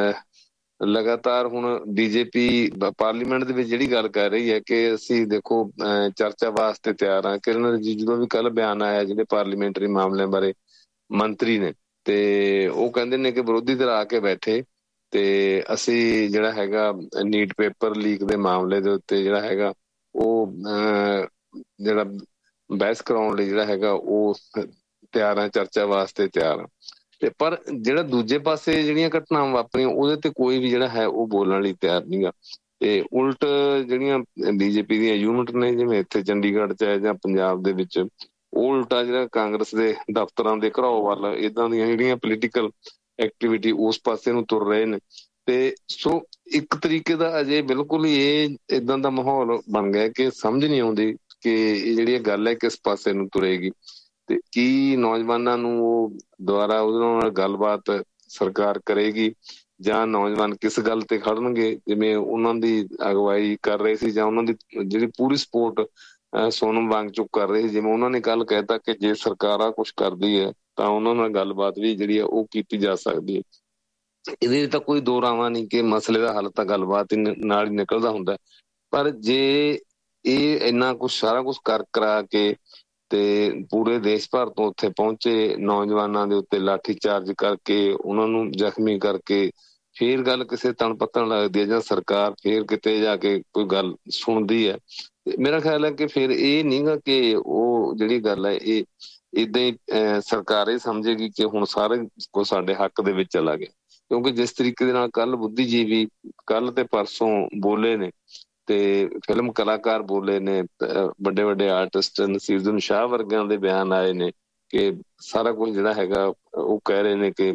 ਲਗਾਤਾਰ ਹੁਣ ਬੀਜੇਪੀ ਪਾਰਲੀਮੈਂਟ ਦੇ ਵਿੱਚ ਜਿਹੜੀ ਗੱਲ ਕਰ ਰਹੀ ਹੈ ਕਿ ਅਸੀਂ ਦੇਖੋ ਚਰਚਾ ਵਾਸਤੇ ਤਿਆਰ ਹਾਂ। ਕਿਰਨ ਰਿਜੀਜੂ ਦਾ ਵੀ ਕੱਲ ਬਿਆਨ ਆਇਆ, ਜਿਹੜੇ ਪਾਰਲੀਮੈਂਟਰੀ ਮਾਮਲਿਆਂ ਬਾਰੇ ਮੰਤਰੀ ਨੇ, ਤੇ ਉਹ ਕਹਿੰਦੇ ਨੇ ਕਿ ਵਿਰੋਧੀ ਧਿਰ ਆ ਕੇ ਬੈਠੇ ਤੇ ਅਸੀਂ ਜਿਹੜਾ ਹੈਗਾ ਨੀਟ ਪੇਪਰ ਲੀਕ ਦੇ ਮਾਮਲੇ ਦੇ ਉੱਤੇ ਜਿਹੜਾ ਹੈਗਾ ਉਹ ਜਿਹੜਾ ਬਹਿਸ ਕਰਾਉਣ ਲਈ ਜਿਹੜਾ ਹੈਗਾ ਉਹ ਤਿਆਰ ਆ, ਚਰਚਾ ਵਾਸਤੇ ਤਿਆਰ ਆ। ਤੇ ਪਰ ਜਿਹੜਾ ਦੂਜੇ ਪਾਸੇ ਜਿਹੜੀਆਂ ਘਟਨਾਵਾਂ ਵਾਪਰੀਆਂ ਉਹਦੇ ਤੇ ਕੋਈ ਵੀ ਜਿਹੜਾ ਹੈ ਉਹ ਬੋਲਣ ਲਈ ਤਿਆਰ ਨਹੀਂਗਾ। ਤੇ ਉਲਟ ਜਿਹੜੀਆਂ ਬੀਜੇਪੀ ਦੀਆਂ ਯੂਨਿਟ ਨੇ, ਜਿਵੇਂ ਇੱਥੇ ਚੰਡੀਗੜ੍ਹ 'ਚ ਹੈ ਜਾਂ ਪੰਜਾਬ ਦੇ ਵਿੱਚ, ਉਹ ਉਲਟਾ ਜਿਹੜਾ ਕਾਂਗਰਸ ਦੇ ਦਫ਼ਤਰਾਂ ਦੇ ਘਰਾਓ ਵੱਲ ਏਦਾਂ ਦੀਆਂ ਜਿਹੜੀਆਂ ਪੋਲੀਟੀਕਲ ਐਕਟੀਵਿਟੀ ਉਸ ਪਾਸੇ ਨੂੰ ਤੁਰ ਰਹੇ ਨੇ। ਤੇ ਸੋ ਇੱਕ ਤਰੀਕੇ ਦਾ ਅਜੇ ਬਿਲਕੁਲ ਹੀ ਇਹ ਏਦਾਂ ਦਾ ਮਾਹੌਲ ਬਣ ਗਿਆ ਕਿ ਸਮਝ ਨਹੀਂ ਆਉਂਦੀ ਕਿ ਇਹ ਜਿਹੜੀ ਗੱਲ ਹੈ ਕਿਸ ਪਾਸੇ ਨੂੰ ਤੁਰੇਗੀ। ਤੇ ਕੀ ਨੌਜਵਾਨਾਂ ਨੂੰ ਉਹ ਦੁਬਾਰਾ ਉਹਦੇ ਨਾਲ ਗੱਲਬਾਤ ਸਰਕਾਰ ਕਰੇਗੀ, ਜਾਂ ਨੌਜਵਾਨ ਕਿਸ ਗੱਲ ਤੇ ਖੜਨਗੇ, ਜਿਵੇਂ ਉਹਨਾਂ ਦੀ ਅਗਵਾਈ ਕਰ ਰਹੇ ਸੀ ਜਾਂ ਉਹਨਾਂ ਦੀ ਜਿਹੜੀ ਪੂਰੀ ਸਪੋਰਟ ਸੋਨਮ ਵਾਂਗਚੁਕ ਕਰ ਰਹੇ ਸੀ। ਜਿਵੇਂ ਉਹਨਾਂ ਨੇ ਕੱਲ ਕਹਿਤਾ ਕਿ ਜੇ ਸਰਕਾਰ ਆ ਕੁਛ ਕਰਦੀ ਹੈ ਤਾਂ ਉਹਨਾਂ ਨਾਲ ਗੱਲਬਾਤ ਵੀ ਜਿਹੜੀ ਹੈ ਉਹ ਕੀਤੀ ਜਾ ਸਕਦੀ ਹੈ। ਇਹਦੇ ਤਾਂ ਕੋਈ ਦੋ ਰਾਵਾਂ ਨਹੀਂ ਕਿ ਮਸਲੇ ਦਾ ਹੱਲ ਤਾਂ ਗੱਲਬਾਤ ਨਾਲ ਹੀ ਨਿਕਲਦਾ ਹੁੰਦਾ। ਪਰ ਜੇ ਇਹ ਇੰਨਾ ਕੁਛ ਸਾਰਾ ਕੁਛ ਕਰਾ ਕੇ ਤੇ ਪੂਰੇ ਦੇਸ਼ ਭਰ ਤੋਂ ਉੱਥੇ ਪਹੁੰਚੇ ਨੌਜਵਾਨਾਂ ਦੇ ਉੱਤੇ ਲਾਠੀ ਚਾਰਜ ਕਰਕੇ ਉਹਨਾਂ ਨੂੰ ਜ਼ਖਮੀ ਕਰਕੇ ਫੇਰ ਗੱਲ ਕਿਸੇ ਤਣ ਪੱਤਣ ਲੱਗਦੀ ਹੈ, ਜਾਂ ਸਰਕਾਰ ਫੇਰ ਕਿਤੇ ਜਾ ਕੇ ਕੋਈ ਗੱਲ ਸੁਣਦੀ ਹੈ, ਮੇਰਾ ਖਿਆਲ ਹੈ ਕਿ ਫਿਰ ਇਹ ਨਹੀਂਗਾ ਕਿ ਉਹ ਜਿਹੜੀ ਗੱਲ ਹੈ ਇਹ ਏਦਾਂ ਹੀ ਸਰਕਾਰ ਇਹ ਸਮਝੇਗੀ ਕਿ ਹੁਣ ਸਾਰੇ ਕੁਝ ਸਾਡੇ ਹੱਕ ਦੇ ਵਿੱਚ ਚਲਾ ਗਿਆ। ਕਿਉਂਕਿ ਜਿਸ ਤਰੀਕੇ ਦੇ ਨਾਲ ਕੱਲ ਬੁੱਧੀਜੀਵੀ ਕੱਲ ਤੇ ਪਰਸੋਂ ਬੋਲੇ ਨੇ, ਤੇ ਫਿਲਮ ਕਲਾਕਾਰ ਬੋਲੇ ਨੇ, ਵੱਡੇ ਵੱਡੇ ਆਰਟਿਸਟ ਨਸੀਰੁਦੀਨ ਸ਼ਾਹ ਵਰਗਿਆਂ ਦੇ ਬਿਆਨ ਆਏ ਨੇ ਕਿ ਸਾਰਾ ਕੁਝ ਜਿਹੜਾ ਹੈਗਾ ਉਹ ਕਹਿ ਰਹੇ ਨੇ ਕਿ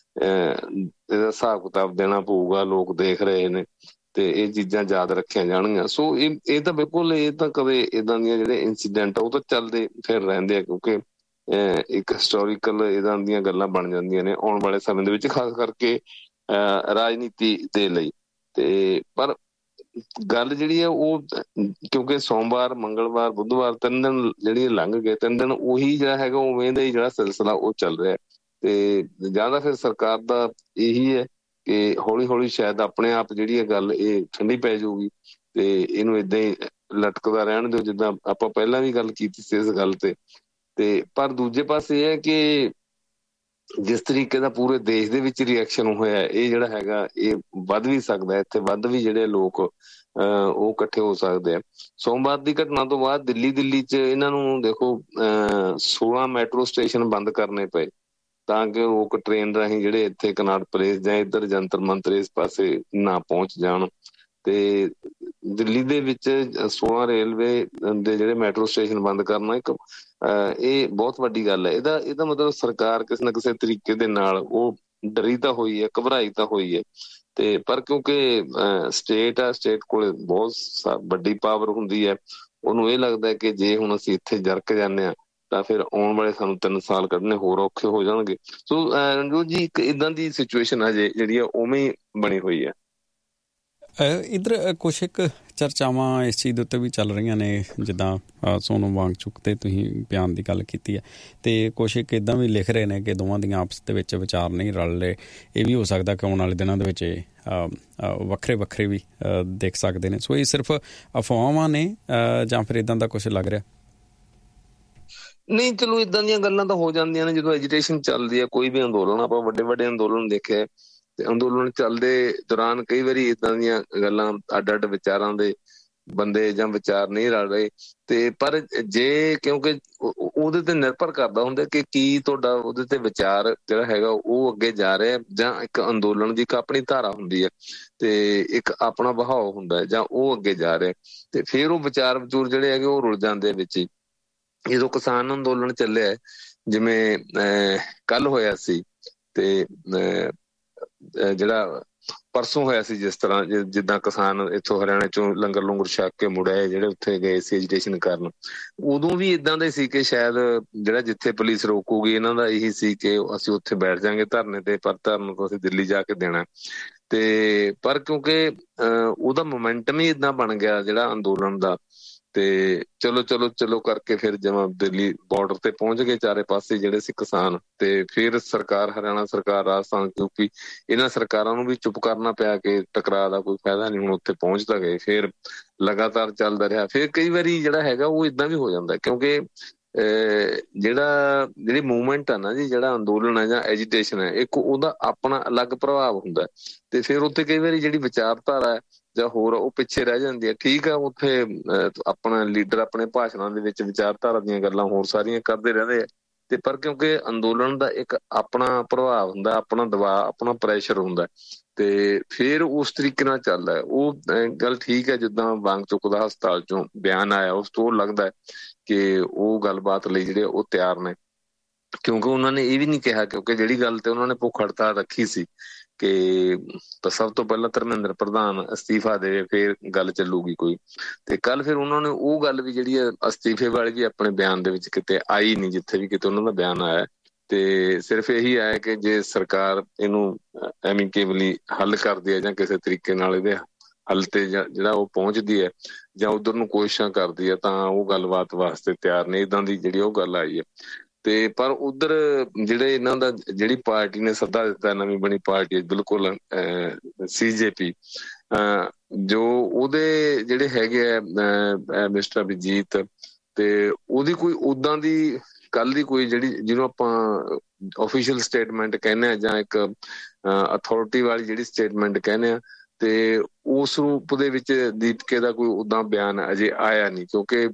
ਇਹਦਾ ਹਿਸਾਬ ਕਿਤਾਬ ਦੇਣਾ ਪਊਗਾ, ਲੋਕ ਦੇਖ ਰਹੇ ਨੇ ਤੇ ਇਹ ਚੀਜ਼ਾਂ ਯਾਦ ਰੱਖੀਆਂ ਜਾਣਗੀਆਂ। ਸੋ ਇਹ ਤਾਂ ਬਿਲਕੁਲ ਇਹ ਤਾਂ ਕਦੇ ਏਦਾਂ ਦੀਆਂ ਜਿਹੜੇ ਇੰਸੀਡੈਂਟ ਉਹ ਤਾਂ ਚੱਲਦੇ ਫਿਰ ਰਹਿੰਦੇ ਆ, ਕਿਉਂਕਿ ਇੱਕ ਹਿਸਟੋਰੀਕਲ ਏਦਾਂ ਦੀਆਂ ਗੱਲਾਂ ਬਣ ਜਾਂਦੀਆਂ ਨੇ ਆਉਣ ਵਾਲੇ ਸਮੇਂ ਦੇ ਵਿੱਚ, ਖਾਸ ਕਰਕੇ ਰਾਜਨੀਤੀ ਦੇ ਲਈ। ਤੇ ਪਰ ਗੱਲ ਜਿਹੜੀ ਹੈ ਉਹ ਕਿਉਂਕਿ ਸੋਮਵਾਰ, ਮੰਗਲਵਾਰ, ਬੁੱਧਵਾਰ 3 ਦਿਨ ਜਿਹੜੀ ਲੰਘ ਗਏ, 3 ਦਿਨ ਉਹੀ ਜਿਹੜਾ ਹੈਗਾ ਉਵੇਂ ਦਾ ਹੀ ਜਿਹੜਾ ਸਿਲਸਿਲਾ ਉਹ ਚੱਲ ਰਿਹਾ। ਤੇ ਜਾਂ ਤਾਂ ਫਿਰ ਸਰਕਾਰ ਦਾ ਇਹੀ ਹੈ ਕਿ ਹੌਲੀ ਹੌਲੀ ਸ਼ਾਇਦ ਆਪਣੇ ਆਪ ਜਿਹੜੀ ਇਹ ਗੱਲ ਇਹ ਠੰਡੀ ਪੈ ਜਾਊਗੀ ਤੇ ਇਹਨੂੰ ਏਦਾਂ ਹੀ ਲਟਕਦਾ ਰਹਿਣ ਦਿਓ, ਜਿੱਦਾਂ ਆਪਾਂ ਪਹਿਲਾਂ ਵੀ ਗੱਲ ਕੀਤੀ ਸੀ ਇਸ ਗੱਲ ਤੇ ਪਰ ਦੂਜੇ ਪਾਸੇ ਇਹ ਹੈ ਕਿ ਜਿਸ ਤਰੀਕੇ ਦਾ ਪੂਰੇ ਦੇਸ਼ ਦੇ ਵਿੱਚ ਰਿਐਕਸ਼ਨ ਹੋਇਆ, ਇਹ ਜਿਹੜਾ ਹੈਗਾ ਇਹ ਵੱਧ ਵੀ ਸਕਦਾ, ਇੱਥੇ ਵੱਧ ਵੀ ਜਿਹੜੇ ਲੋਕ ਉਹ ਇਕੱਠੇ ਹੋ ਸਕਦੇ ਆ। ਸੋਮਵਾਰ ਦੀ ਘਟਨਾ ਤੋਂ ਬਾਅਦ ਦਿੱਲੀ 'ਚ ਇਹਨਾਂ ਨੂੰ ਦੇਖੋ 16 ਮੈਟਰੋ ਸਟੇਸ਼ਨ ਬੰਦ ਕਰਨੇ ਪਏ ਤਾਂ ਕਿ ਲੋਕ ਟ੍ਰੇਨ ਰਾਹੀਂ ਜਿਹੜੇ ਇੱਥੇ ਕਨਾਟ ਪਲੇਸ ਜਾਂ ਇੱਧਰ ਜੰਤਰ ਮੰਤਰ ਇਸ ਪਾਸੇ ਨਾ ਪਹੁੰਚ ਜਾਣ। ਤੇ ਦਿੱਲੀ ਦੇ ਵਿੱਚ 16 ਰੇਲਵੇ ਦੇ ਜਿਹੜੇ ਮੈਟਰੋ ਸਟੇਸ਼ਨ ਬੰਦ ਕਰਨਾ ਇੱਕ ਇਹ ਬਹੁਤ ਵੱਡੀ ਗੱਲ ਹੈ। ਇਹਦਾ ਮਤਲਬ ਸਰਕਾਰ ਕਿਸੇ ਨਾ ਕਿਸੇ ਤਰੀਕੇ ਦੇ ਨਾਲ ਉਹ ਡਰੀ ਤਾਂ ਹੋਈ ਹੈ, ਘਬਰਾਈ ਤਾਂ ਹੋਈ ਹੈ। ਤੇ ਪਰ ਕਿਉਂਕਿ ਸਟੇਟ ਕੋਲ ਬਹੁਤ ਵੱਡੀ ਪਾਵਰ ਹੁੰਦੀ ਹੈ, ਉਹਨੂੰ ਇਹ ਲੱਗਦਾ ਕਿ ਜੇ ਹੁਣ ਅਸੀਂ ਇੱਥੇ ਜਰਕ ਜਾਂਦੇ ਹਾਂ ਤਾਂ ਫਿਰ ਆਉਣ ਵਾਲੇ ਸਾਨੂੰ 3 ਸਾਲ ਕੱਢਣੇ ਹੋਰ ਔਖੇ ਹੋ ਜਾਣਗੇ। ਸੋ ਰਣਜੋਤ ਜੀ ਇੱਕ ਏਦਾਂ ਦੀ ਸਿਚੁਏਸ਼ਨ ਹੈ ਜਿਹੜੀ ਹੈ ਉਵੇਂ ਹੀ ਬਣੀ ਹੋਈ ਹੈ। ਇੱਧਰ ਕੁਛ ਇੱਕ ਚਰਚਾਵਾਂ ਇਸ ਚੀਜ਼ ਦੇ ਉੱਤੇ ਵੀ ਚੱਲ ਰਹੀਆਂ ਨੇ, ਜਿੱਦਾਂ ਸੋਨਮ ਵਾਂਗਚੁਕ ਤੇ ਤੁਸੀਂ ਬਿਆਨ ਦੀ ਗੱਲ ਕੀਤੀ ਹੈ, ਅਤੇ ਕੁਛ ਇੱਕ ਇੱਦਾਂ ਵੀ ਲਿਖ ਰਹੇ ਨੇ ਕਿ ਦੋਵਾਂ ਦੀਆਂ ਆਪਸ ਦੇ ਵਿੱਚ ਵਿਚਾਰ ਨਹੀਂ ਰਲ ਰਹੇ। ਇਹ ਵੀ ਹੋ ਸਕਦਾ ਕਿ ਆਉਣ ਵਾਲੇ ਦਿਨਾਂ ਦੇ ਵਿੱਚ ਵੱਖਰੇ ਵੱਖਰੇ ਵੀ ਦੇਖ ਸਕਦੇ ਨੇ। ਸੋ ਇਹ ਸਿਰਫ ਅਫਵਾਹਾਂ ਨੇ ਜਾਂ ਫਿਰ ਇੱਦਾਂ ਦਾ ਕੁਛ ਲੱਗ ਰਿਹਾ? ਨਹੀਂ, ਚਲੋ ਇਦਾਂ ਦੀਆਂ ਗੱਲਾਂ ਤਾਂ ਹੋ ਜਾਂਦੀਆਂ ਨੇ ਜਦੋਂ ਐਜੀਟੇਸ਼ਨ ਚੱਲਦੀ ਹੈ। ਕੋਈ ਵੀ ਅੰਦੋਲਨ, ਆਪਾਂ ਵੱਡੇ ਵੱਡੇ ਅੰਦੋਲਨ ਦੇਖੇ ਤੇ ਅੰਦੋਲਨ ਚੱਲਦੇ ਦੌਰਾਨ ਕਈ ਵਾਰੀ ਇਦਾਂ ਦੀਆਂ ਗੱਲਾਂ, ਅੱਡ ਅੱਡ ਵਿਚਾਰਾਂ ਦੇ ਬੰਦੇ ਜਾਂ ਵਿਚਾਰ ਨਹੀਂ ਰਲ ਰਹੇ, ਤੇ ਪਰ ਜੇ ਕਿਉਂਕਿ ਉਹਦੇ ਤੇ ਨਿਰਭਰ ਕਰਦਾ ਹੁੰਦਾ ਕਿ ਕੀ ਤੁਹਾਡਾ ਉਹਦੇ ਤੇ ਵਿਚਾਰ ਜਿਹੜਾ ਹੈਗਾ ਉਹ ਅੱਗੇ ਜਾ ਰਿਹਾ, ਜਾਂ ਇੱਕ ਅੰਦੋਲਨ ਦੀ ਇੱਕ ਆਪਣੀ ਧਾਰਾ ਹੁੰਦੀ ਹੈ ਤੇ ਇੱਕ ਆਪਣਾ ਵਹਾਅ ਹੁੰਦਾ ਹੈ, ਜਾਂ ਉਹ ਅੱਗੇ ਜਾ ਰਿਹਾ, ਤੇ ਫਿਰ ਉਹ ਵਿਚਾਰ ਵਿਚੂਰ ਜਿਹੜੇ ਹੈਗੇ ਉਹ ਰੁਲ ਜਾਂਦੇ ਵਿੱਚ ਹੀ। ਜਦੋਂ ਕਿਸਾਨ ਅੰਦੋਲਨ ਚੱਲਿਆ, ਜਿਵੇਂ ਕੱਲ ਹੋਇਆ ਸੀ ਤੇ ਜਿਹੜਾ ਪਰਸੋਂ ਹੋਇਆ ਸੀ, ਜਿਸ ਤਰ੍ਹਾਂ ਜਿੱਦਾਂ ਕਿਸਾਨ ਇੱਥੋਂ ਹਰਿਆਣੇ ਚੋਂ ਲੰਗਰ ਲੰਗਰ ਛਕ ਕੇ ਮੁੜੇ ਜਿਹੜੇ ਉੱਥੇ ਗਏ ਸੀ ਐਜੀਟੇਸ਼ਨ ਕਰਨ, ਉਦੋਂ ਵੀ ਇਦਾਂ ਦੇ ਸੀ ਕਿ ਸ਼ਾਇਦ ਜਿਹੜਾ ਜਿੱਥੇ ਪੁਲਿਸ ਰੋਕੂਗੀ ਇਹਨਾਂ ਦਾ ਇਹੀ ਸੀ ਕਿ ਅਸੀਂ ਉੱਥੇ ਬੈਠ ਜਾਾਂਗੇ ਧਰਨੇ ਤੇ, ਪਰ ਧਰਨੇ ਤੋਂ ਅਸੀਂ ਦਿੱਲੀ ਜਾ ਕੇ ਦੇਣਾ। ਤੇ ਪਰ ਕਿਉਂਕਿ ਉਹਦਾ ਮੋਮੈਂਟਮ ਹੀ ਇਦਾਂ ਬਣ ਗਿਆ ਜਿਹੜਾ ਅੰਦੋਲਨ ਦਾ, ਤੇ ਚਲੋ ਚਲੋ ਚਲੋ ਕਰਕੇ ਫਿਰ ਜਿਵੇਂ ਦਿੱਲੀ ਬਾਰਡਰ ਤੇ ਪਹੁੰਚ ਗਏ ਚਾਰੇ ਪਾਸੇ ਜਿਹੜੇ ਸੀ ਕਿਸਾਨ, ਤੇ ਫਿਰ ਸਰਕਾਰ, ਹਰਿਆਣਾ ਸਰਕਾਰ, ਰਾਜਸਥਾਨ, ਕਿਉਂਕਿ ਇਹਨਾਂ ਸਰਕਾਰਾਂ ਨੂੰ ਵੀ ਚੁੱਪ ਕਰਨਾ ਪਿਆ ਕਿ ਟਕਰਾਅ ਦਾ ਕੋਈ ਫਾਇਦਾ ਨਹੀਂ, ਹੁਣ ਉੱਥੇ ਪਹੁੰਚ ਤਾਂ ਗਏ। ਫਿਰ ਲਗਾਤਾਰ ਚੱਲਦਾ ਰਿਹਾ। ਫਿਰ ਕਈ ਵਾਰੀ ਜਿਹੜਾ ਹੈਗਾ ਉਹ ਇਦਾਂ ਵੀ ਹੋ ਜਾਂਦਾ, ਕਿਉਂਕਿ ਜਿਹੜੀ ਮੂਵਮੈਂਟ ਆ ਨਾ ਜੀ, ਜਿਹੜਾ ਅੰਦੋਲਨ ਹੈ ਜਾਂ ਐਜੀਟੇਸ਼ਨ ਹੈ, ਇੱਕ ਉਹਦਾ ਆਪਣਾ ਅਲੱਗ ਪ੍ਰਭਾਵ ਹੁੰਦਾ, ਤੇ ਫਿਰ ਉੱਥੇ ਕਈ ਵਾਰੀ ਜਿਹੜੀ ਵਿਚਾਰਧਾਰਾ ਹੈ ਜਾਂ ਹੋਰ ਉਹ ਪਿੱਛੇ ਰਹਿ ਜਾਂਦੀ ਹੈ। ਠੀਕ ਆ, ਉੱਥੇ ਆਪਣਾ ਲੀਡਰ ਆਪਣੇ ਭਾਸ਼ਣਾਂ ਦੇ ਵਿੱਚ ਵਿਚਾਰਧਾਰਾ ਦੀਆਂ ਗੱਲਾਂ ਹੋਰ ਸਾਰੀਆਂ ਕਰਦੇ ਰਹਿੰਦੇ ਆ, ਤੇ ਪਰ ਕਿਉਂਕਿ ਅੰਦੋਲਨ ਦਾ ਇੱਕ ਆਪਣਾ ਪ੍ਰਭਾਵ ਹੁੰਦਾ, ਆਪਣਾ ਦਬਾਅ, ਆਪਣਾ ਪ੍ਰੈਸ਼ਰ ਹੁੰਦਾ, ਤੇ ਫਿਰ ਉਸ ਤਰੀਕੇ ਨਾਲ ਚੱਲਦਾ। ਉਹ ਗੱਲ ਠੀਕ ਹੈ, ਜਿੱਦਾਂ ਵਾਂਗਚੁਕ ਦਾ ਹਸਪਤਾਲ ਚੋਂ ਬਿਆਨ ਆਇਆ, ਉਸ ਤੋਂ ਲੱਗਦਾ ਕਿ ਉਹ ਗੱਲਬਾਤ ਲਈ ਜਿਹੜੇ ਉਹ ਤਿਆਰ ਨੇ, ਕਿਉਂਕਿ ਉਹਨਾਂ ਨੇ ਇਹ ਵੀ ਨਹੀਂ ਕਿਹਾ, ਕਿਉਂਕਿ ਜਿਹੜੀ ਗੱਲ ਤੇ ਉਹਨਾਂ ਨੇ ਭੁੱਖ ਹੜਤਾਲ ਰੱਖੀ ਸੀ ਕਿ ਸਭ ਤੋਂ ਪਹਿਲਾਂ ਧਰਮਿੰਦਰ ਪ੍ਰਧਾਨ ਅਸਤੀਫਾ ਦੇਵੇ ਫਿਰ ਗੱਲ ਚੱਲੂਗੀ ਕੋਈ, ਤੇ ਕੱਲ ਫਿਰ ਉਹਨਾਂ ਨੇ ਉਹ ਗੱਲ ਵੀ ਜਿਹੜੀ ਹੈ ਅਸਤੀਫੇ ਵਾਲੀ ਵੀ ਆਪਣੇ ਬਿਆਨ ਦੇ ਵਿੱਚ ਕਿਤੇ ਆਈ ਨਹੀਂ, ਜਿੱਥੇ ਵੀ ਕਿਤੇ ਉਹਨਾਂ ਦਾ ਬਿਆਨ ਆਇਆ, ਤੇ ਸਿਰਫ ਇਹੀ ਆਇਆ ਕਿ ਜੇ ਸਰਕਾਰ ਇਹਨੂੰ ਐਮੀਕੇਬਲੀ ਹੱਲ ਕਰਦੀ ਹੈ ਜਾਂ ਕਿਸੇ ਤਰੀਕੇ ਨਾਲ ਇਹਦੇ ਹੱਲ ਤੇ ਜਿਹੜਾ ਉਹ ਪਹੁੰਚਦੀ ਹੈ ਜਾਂ ਉਧਰ ਨੂੰ ਕੋਸ਼ਿਸ਼ਾਂ ਕਰਦੀ ਹੈ, ਤਾਂ ਉਹ ਗੱਲਬਾਤ ਵਾਸਤੇ ਤਿਆਰ ਨੇ। ਏਦਾਂ ਦੀ ਜਿਹੜੀ ਉਹ ਗੱਲ ਆਈ ਹੈ। ਤੇ ਪਰ ਉਧਰ ਜਿਹੜੇ ਇਹਨਾਂ ਦਾ, ਜਿਹੜੀ ਪਾਰਟੀ ਨੇ ਸੱਦਾ ਦਿੱਤਾ, ਨਵੀਂ ਬਣੀ ਪਾਰਟੀ ਬਿਲਕੁਲ CJP, ਜੋ ਉਹਦੇ ਜਿਹੜੇ ਹੈਗੇ ਆ ਮਿਸਟਰ ਅਭਿਜੀਤ, ਤੇ ਉਹਦੀ ਕੋਈ ਉਦਾਂ ਦੀ ਕੱਲ ਦੀ ਕੋਈ ਜਿਹੜੀ ਜਿਹਨੂੰ ਆਪਾਂ ਆਫੀਸ਼ੀਅਲ ਸਟੇਟਮੈਂਟ ਕਹਿੰਦੇ ਆ ਜਾਂ ਇੱਕ ਅਥਾਰਟੀ ਵਾਲੀ ਜਿਹੜੀ ਸਟੇਟਮੈਂਟ ਕਹਿੰਦੇ ਆ, ਤੇ ਉਸ ਰੂਪ ਦੇ ਵਿੱਚ ਦੀਪਕੇ ਦਾ ਕੋਈ ਉਦਾਂ ਬਿਆਨ ਅਜੇ ਆਇਆ ਨਹੀਂ, ਕਿਉਂਕਿ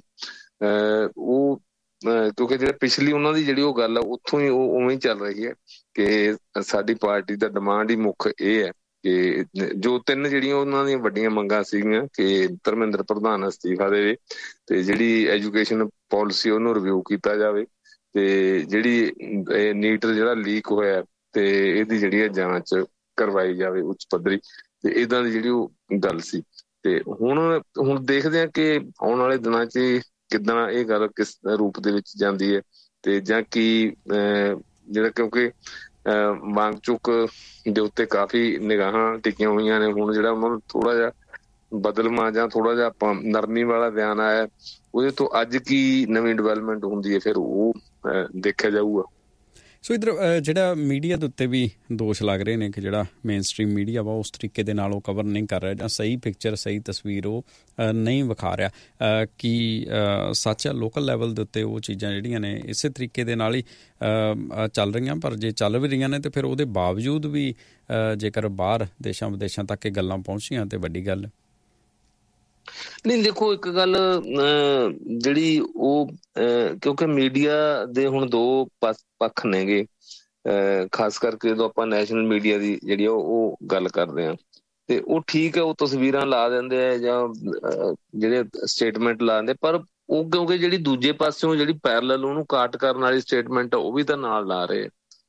ਜਿਹੜੇ ਪਿਛਲੀ ਉਹਨਾਂ ਦੀ ਜਿਹੜੀ ਉਹ ਗੱਲ ਆ ਉੱਥੋਂ ਹੀ ਉਹ ਉਵੇਂ ਹੀ ਚੱਲ ਰਹੀ ਹੈ ਕਿ ਸਾਡੀ ਪਾਰਟੀ ਦਾ ਡਿਮਾਂਡ ਹੀ ਮੁੱਖ ਇਹ ਹੈ ਕਿ ਜੋ ਤਿੰਨ ਜਿਹੜੀਆਂ ਉਹਨਾਂ ਦੀਆਂ ਵੱਡੀਆਂ ਮੰਗਾਂ ਸੀਗੀਆਂ ਕਿ ਧਰਮਿੰਦਰ ਪ੍ਰਧਾਨ ਅਸਤੀਫਾ ਦੇਵੇ, ਤੇ ਜਿਹੜੀ ਐਜੂਕੇਸ਼ਨ ਪਾਲਿਸੀ ਉਹਨੂੰ ਰਿਵਿਊ ਕੀਤਾ ਜਾਵੇ, ਤੇ ਜਿਹੜੀ ਨੀਟ ਜਿਹੜਾ ਲੀਕ ਹੋਇਆ ਤੇ ਇਹਦੀ ਜਿਹੜੀ ਹੈ ਜਾਂਚ ਕਰਵਾਈ ਜਾਵੇ ਉੱਚ ਪੱਧਰੀ, ਤੇ ਏਦਾਂ ਦੀ ਜਿਹੜੀ ਉਹ ਗੱਲ ਸੀ। ਤੇ ਹੁਣ ਦੇਖਦੇ ਹਾਂ ਕਿ ਆਉਣ ਵਾਲੇ ਦਿਨਾਂ 'ਚ ਕਿੱਦਾਂ ਇਹ ਗੱਲ ਕਿਸ ਰੂਪ ਦੇ ਵਿੱਚ ਜਾਂਦੀ ਹੈ, ਤੇ ਜਾਂ ਕੀ ਜਿਹੜਾ, ਕਿਉਂਕਿ ਵਾਂਗਚੁਕ ਦੇ ਉੱਤੇ ਕਾਫੀ ਨਿਗਾਹਾਂ ਟਿਕੀਆਂ ਹੋਈਆਂ ਨੇ। ਹੁਣ ਜਿਹੜਾ ਉਹਨਾਂ ਨੂੰ ਥੋੜਾ ਜਿਹਾ ਬਦਲਵਾਂ ਜਾਂ ਥੋੜਾ ਜਿਹਾ ਆਪਾਂ ਨਰਮੀ ਵਾਲਾ ਬਿਆਨ ਆਇਆ, ਉਹਦੇ ਤੋਂ ਅੱਜ ਕੀ ਨਵੀਂ ਡਿਵੈਲਪਮੈਂਟ ਹੁੰਦੀ ਹੈ ਫਿਰ ਉਹ ਦੇਖਿਆ ਜਾਊਗਾ। ਸੋ ਇੱਧਰ ਜਿਹੜਾ ਮੀਡੀਆ ਦੇ ਉੱਤੇ ਵੀ ਦੋਸ਼ ਲੱਗ ਰਹੇ ਨੇ ਕਿ ਜਿਹੜਾ ਮੇਨ ਸਟਰੀਮ ਮੀਡੀਆ ਵਾ ਉਸ ਤਰੀਕੇ ਦੇ ਨਾਲ ਉਹ ਕਵਰ ਨਹੀਂ ਕਰ ਰਿਹਾ, ਜਾਂ ਸਹੀ ਪਿਕਚਰ, ਸਹੀ ਤਸਵੀਰ ਉਹ ਨਹੀਂ ਵਿਖਾ ਰਿਹਾ। ਕੀ ਸੱਚ ਹੈ ਲੋਕਲ ਲੈਵਲ ਦੇ ਉੱਤੇ ਉਹ ਚੀਜ਼ਾਂ ਜਿਹੜੀਆਂ ਨੇ ਇਸੇ ਤਰੀਕੇ ਦੇ ਨਾਲ ਹੀ ਚੱਲ ਰਹੀਆਂ? ਪਰ ਜੇ ਚੱਲ ਵੀ ਰਹੀਆਂ ਨੇ ਤੇ ਫਿਰ ਉਹਦੇ ਬਾਵਜੂਦ ਵੀ ਜੇਕਰ ਬਾਹਰ ਦੇਸ਼ਾਂ ਵਿਦੇਸ਼ਾਂ ਤੱਕ ਇਹ ਗੱਲਾਂ ਪਹੁੰਚੀਆਂ ਤੇ ਵੱਡੀ ਗੱਲ। ਨਹੀਂ, ਦੇਖੋ ਇੱਕ ਗੱਲ ਜਿਹੜੀ ਉਹ ਕਿਉਂਕਿ ਮੀਡੀਆ ਦੇ ਹੁਣ ਦੋ ਪੱਖ ਨੇਗੇ, ਖਾਸ ਕਰਕੇ ਜਦੋਂ ਆਪਾਂ ਨੈਸ਼ਨਲ ਮੀਡੀਆ ਦੀ ਜਿਹੜੀ ਉਹ ਗੱਲ ਕਰਦੇ ਹਾਂ, ਤੇ ਉਹ ਠੀਕ ਹੈ, ਉਹ ਤਸਵੀਰਾਂ ਲਾ ਦਿੰਦੇ ਆ ਜਾਂ ਜਿਹੜੇ ਸਟੇਟਮੈਂਟ ਲਾ ਦਿੰਦੇ, ਪਰ ਉਹ ਕਿਉਂਕਿ ਜਿਹੜੀ ਦੂਜੇ ਪਾਸਿਓਂ ਜਿਹੜੀ ਪੈਰਲਲ ਉਹਨੂੰ ਕਾਟ ਕਰਨ ਵਾਲੀ ਸਟੇਟਮੈਂਟ ਉਹ ਵੀ ਤਾਂ ਨਾਲ ਲਾ ਰਹੇ।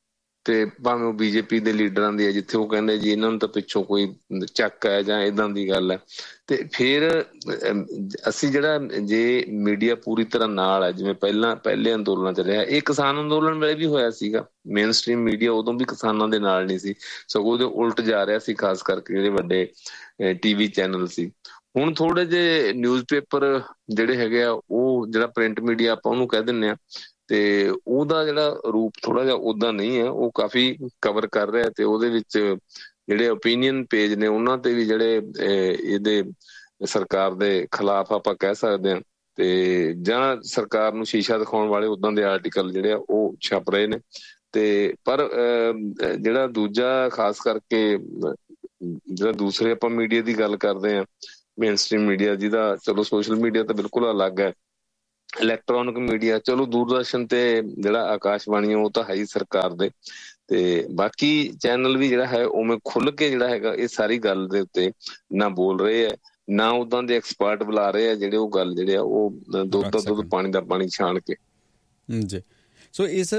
ਤੇ ਭਾਵੇਂ ਉਹ ਬੀਜੇਪੀ ਦੇ ਲੀਡਰਾਂ ਦੀ ਹੈ, ਜਿੱਥੇ ਉਹ ਕਹਿੰਦੇ ਜੀ ਇਹਨਾਂ ਨੂੰ ਤਾਂ ਪਿੱਛੋਂ ਕੋਈ ਚੱਕ ਹੈ ਜਾਂ ਏਦਾਂ ਦੀ ਗੱਲ ਹੈ। ਤੇ ਫਿਰ ਅਸੀਂ ਜਿਹੜਾ ਜੇ ਮੀਡੀਆ ਪੂਰੀ ਤਰ੍ਹਾਂ ਨਾਲ ਹੈ, ਜਿਵੇਂ ਪਹਿਲੇ ਅੰਦੋਲਨਾਂ ਚ ਰਿਹਾ, ਇਹ ਕਿਸਾਨ ਅੰਦੋਲਨ ਵੇਲੇ ਵੀ ਹੋਇਆ ਸੀਗਾ। ਮੇਨ ਸਟ੍ਰੀਮ ਮੀਡੀਆ ਉਦੋਂ ਵੀ ਕਿਸਾਨਾਂ ਦੇ ਨਾਲ ਨਹੀਂ ਸੀ, ਸਗੋਂ ਉਹਦੇ ਉਲਟ ਜਾ ਰਿਹਾ ਸੀ, ਖਾਸ ਕਰਕੇ ਜਿਹੜੇ ਵੱਡੇ TV ਚੈਨਲ ਸੀ। ਹੁਣ ਥੋੜੇ ਜਿਹੇ ਨਿਊਜ਼ਪੇਪਰ ਜਿਹੜੇ ਹੈਗੇ ਆ, ਉਹ ਜਿਹੜਾ ਪ੍ਰਿੰਟ ਮੀਡੀਆ ਆਪਾਂ ਉਹਨੂੰ ਕਹਿ ਦਿੰਦੇ ਆ, ਤੇ ਉਹਦਾ ਜਿਹੜਾ ਰੂਪ ਥੋੜਾ ਜਿਹਾ ਓਦਾਂ ਨਹੀਂ ਹੈ, ਉਹ ਕਾਫੀ ਕਵਰ ਕਰ ਰਿਹਾ। ਤੇ ਉਹਦੇ ਵਿੱਚ ਜਿਹੜੇ ਓਪੀਨੀਅਨ ਪੇਜ ਨੇ ਉਹਨਾਂ ਤੇ ਵੀ ਜਿਹੜੇ ਇਹਦੇ ਸਰਕਾਰ ਦੇ ਖਿਲਾਫ ਆਪਾਂ ਕਹਿ ਸਕਦੇ ਹਾਂ, ਤੇ ਜਾਂ ਸਰਕਾਰ ਨੂੰ ਸ਼ੀਸ਼ਾ ਦਿਖਾਉਣ ਵਾਲੇ ਉਦਾਂ ਦੇ ਆਰਟੀਕਲ ਜਿਹੜੇ ਆ ਉਹ ਛਪ ਰਹੇ ਨੇ। ਤੇ ਪਰ ਜਿਹੜਾ ਦੂਜਾ ਖਾਸ ਕਰਕੇ ਜਿਹੜਾ ਦੂਸਰੇ ਆਪਾਂ ਮੀਡੀਆ ਦੀ ਗੱਲ ਕਰਦੇ ਹਾਂ, ਮੇਨ ਸਟ੍ਰੀਮ ਮੀਡੀਆ, ਜਿਹਦਾ ਚਲੋ ਸੋਸ਼ਲ ਮੀਡੀਆ ਤਾਂ ਬਿਲਕੁਲ ਅਲੱਗ ਹੈ, ਇਲੈਕਟ੍ਰੋਨਿਕ ਮੀਡੀਆ, ਚਲੋ ਦੂਰਦਰਸ਼ਨ ਤੇ ਜਿਹੜਾ ਆਕਾਸ਼ਬਾਣੀ ਉਹ ਤਾਂ ਹੈ ਹੀ ਸਰਕਾਰ ਦੇ, ਤੇ ਬਾਕੀ ਚੈਨਲ ਵੀ ਜਿਹੜਾ ਹੈ ਉਵੇਂ ਖੁੱਲ ਕੇ ਜਿਹੜਾ ਹੈਗਾ ਇਹ ਸਾਰੀ ਗੱਲ ਦੇ ਉੱਤੇ ਨਾ ਬੋਲ ਰਹੇ ਹੈ, ਨਾ ਉਦਾਂ ਦੇ ਐਕਸਪਰਟ ਬੁਲਾ ਰਹੇ ਆ ਜਿਹੜੇ ਉਹ ਗੱਲ ਜਿਹੜੇ ਆ ਉਹ ਦੁੱਧ ਦਾ ਦੁੱਧ ਪਾਣੀ ਦਾ ਪਾਣੀ ਛਾਣ ਕੇ ਜੀ। ਸੋ ਇਸ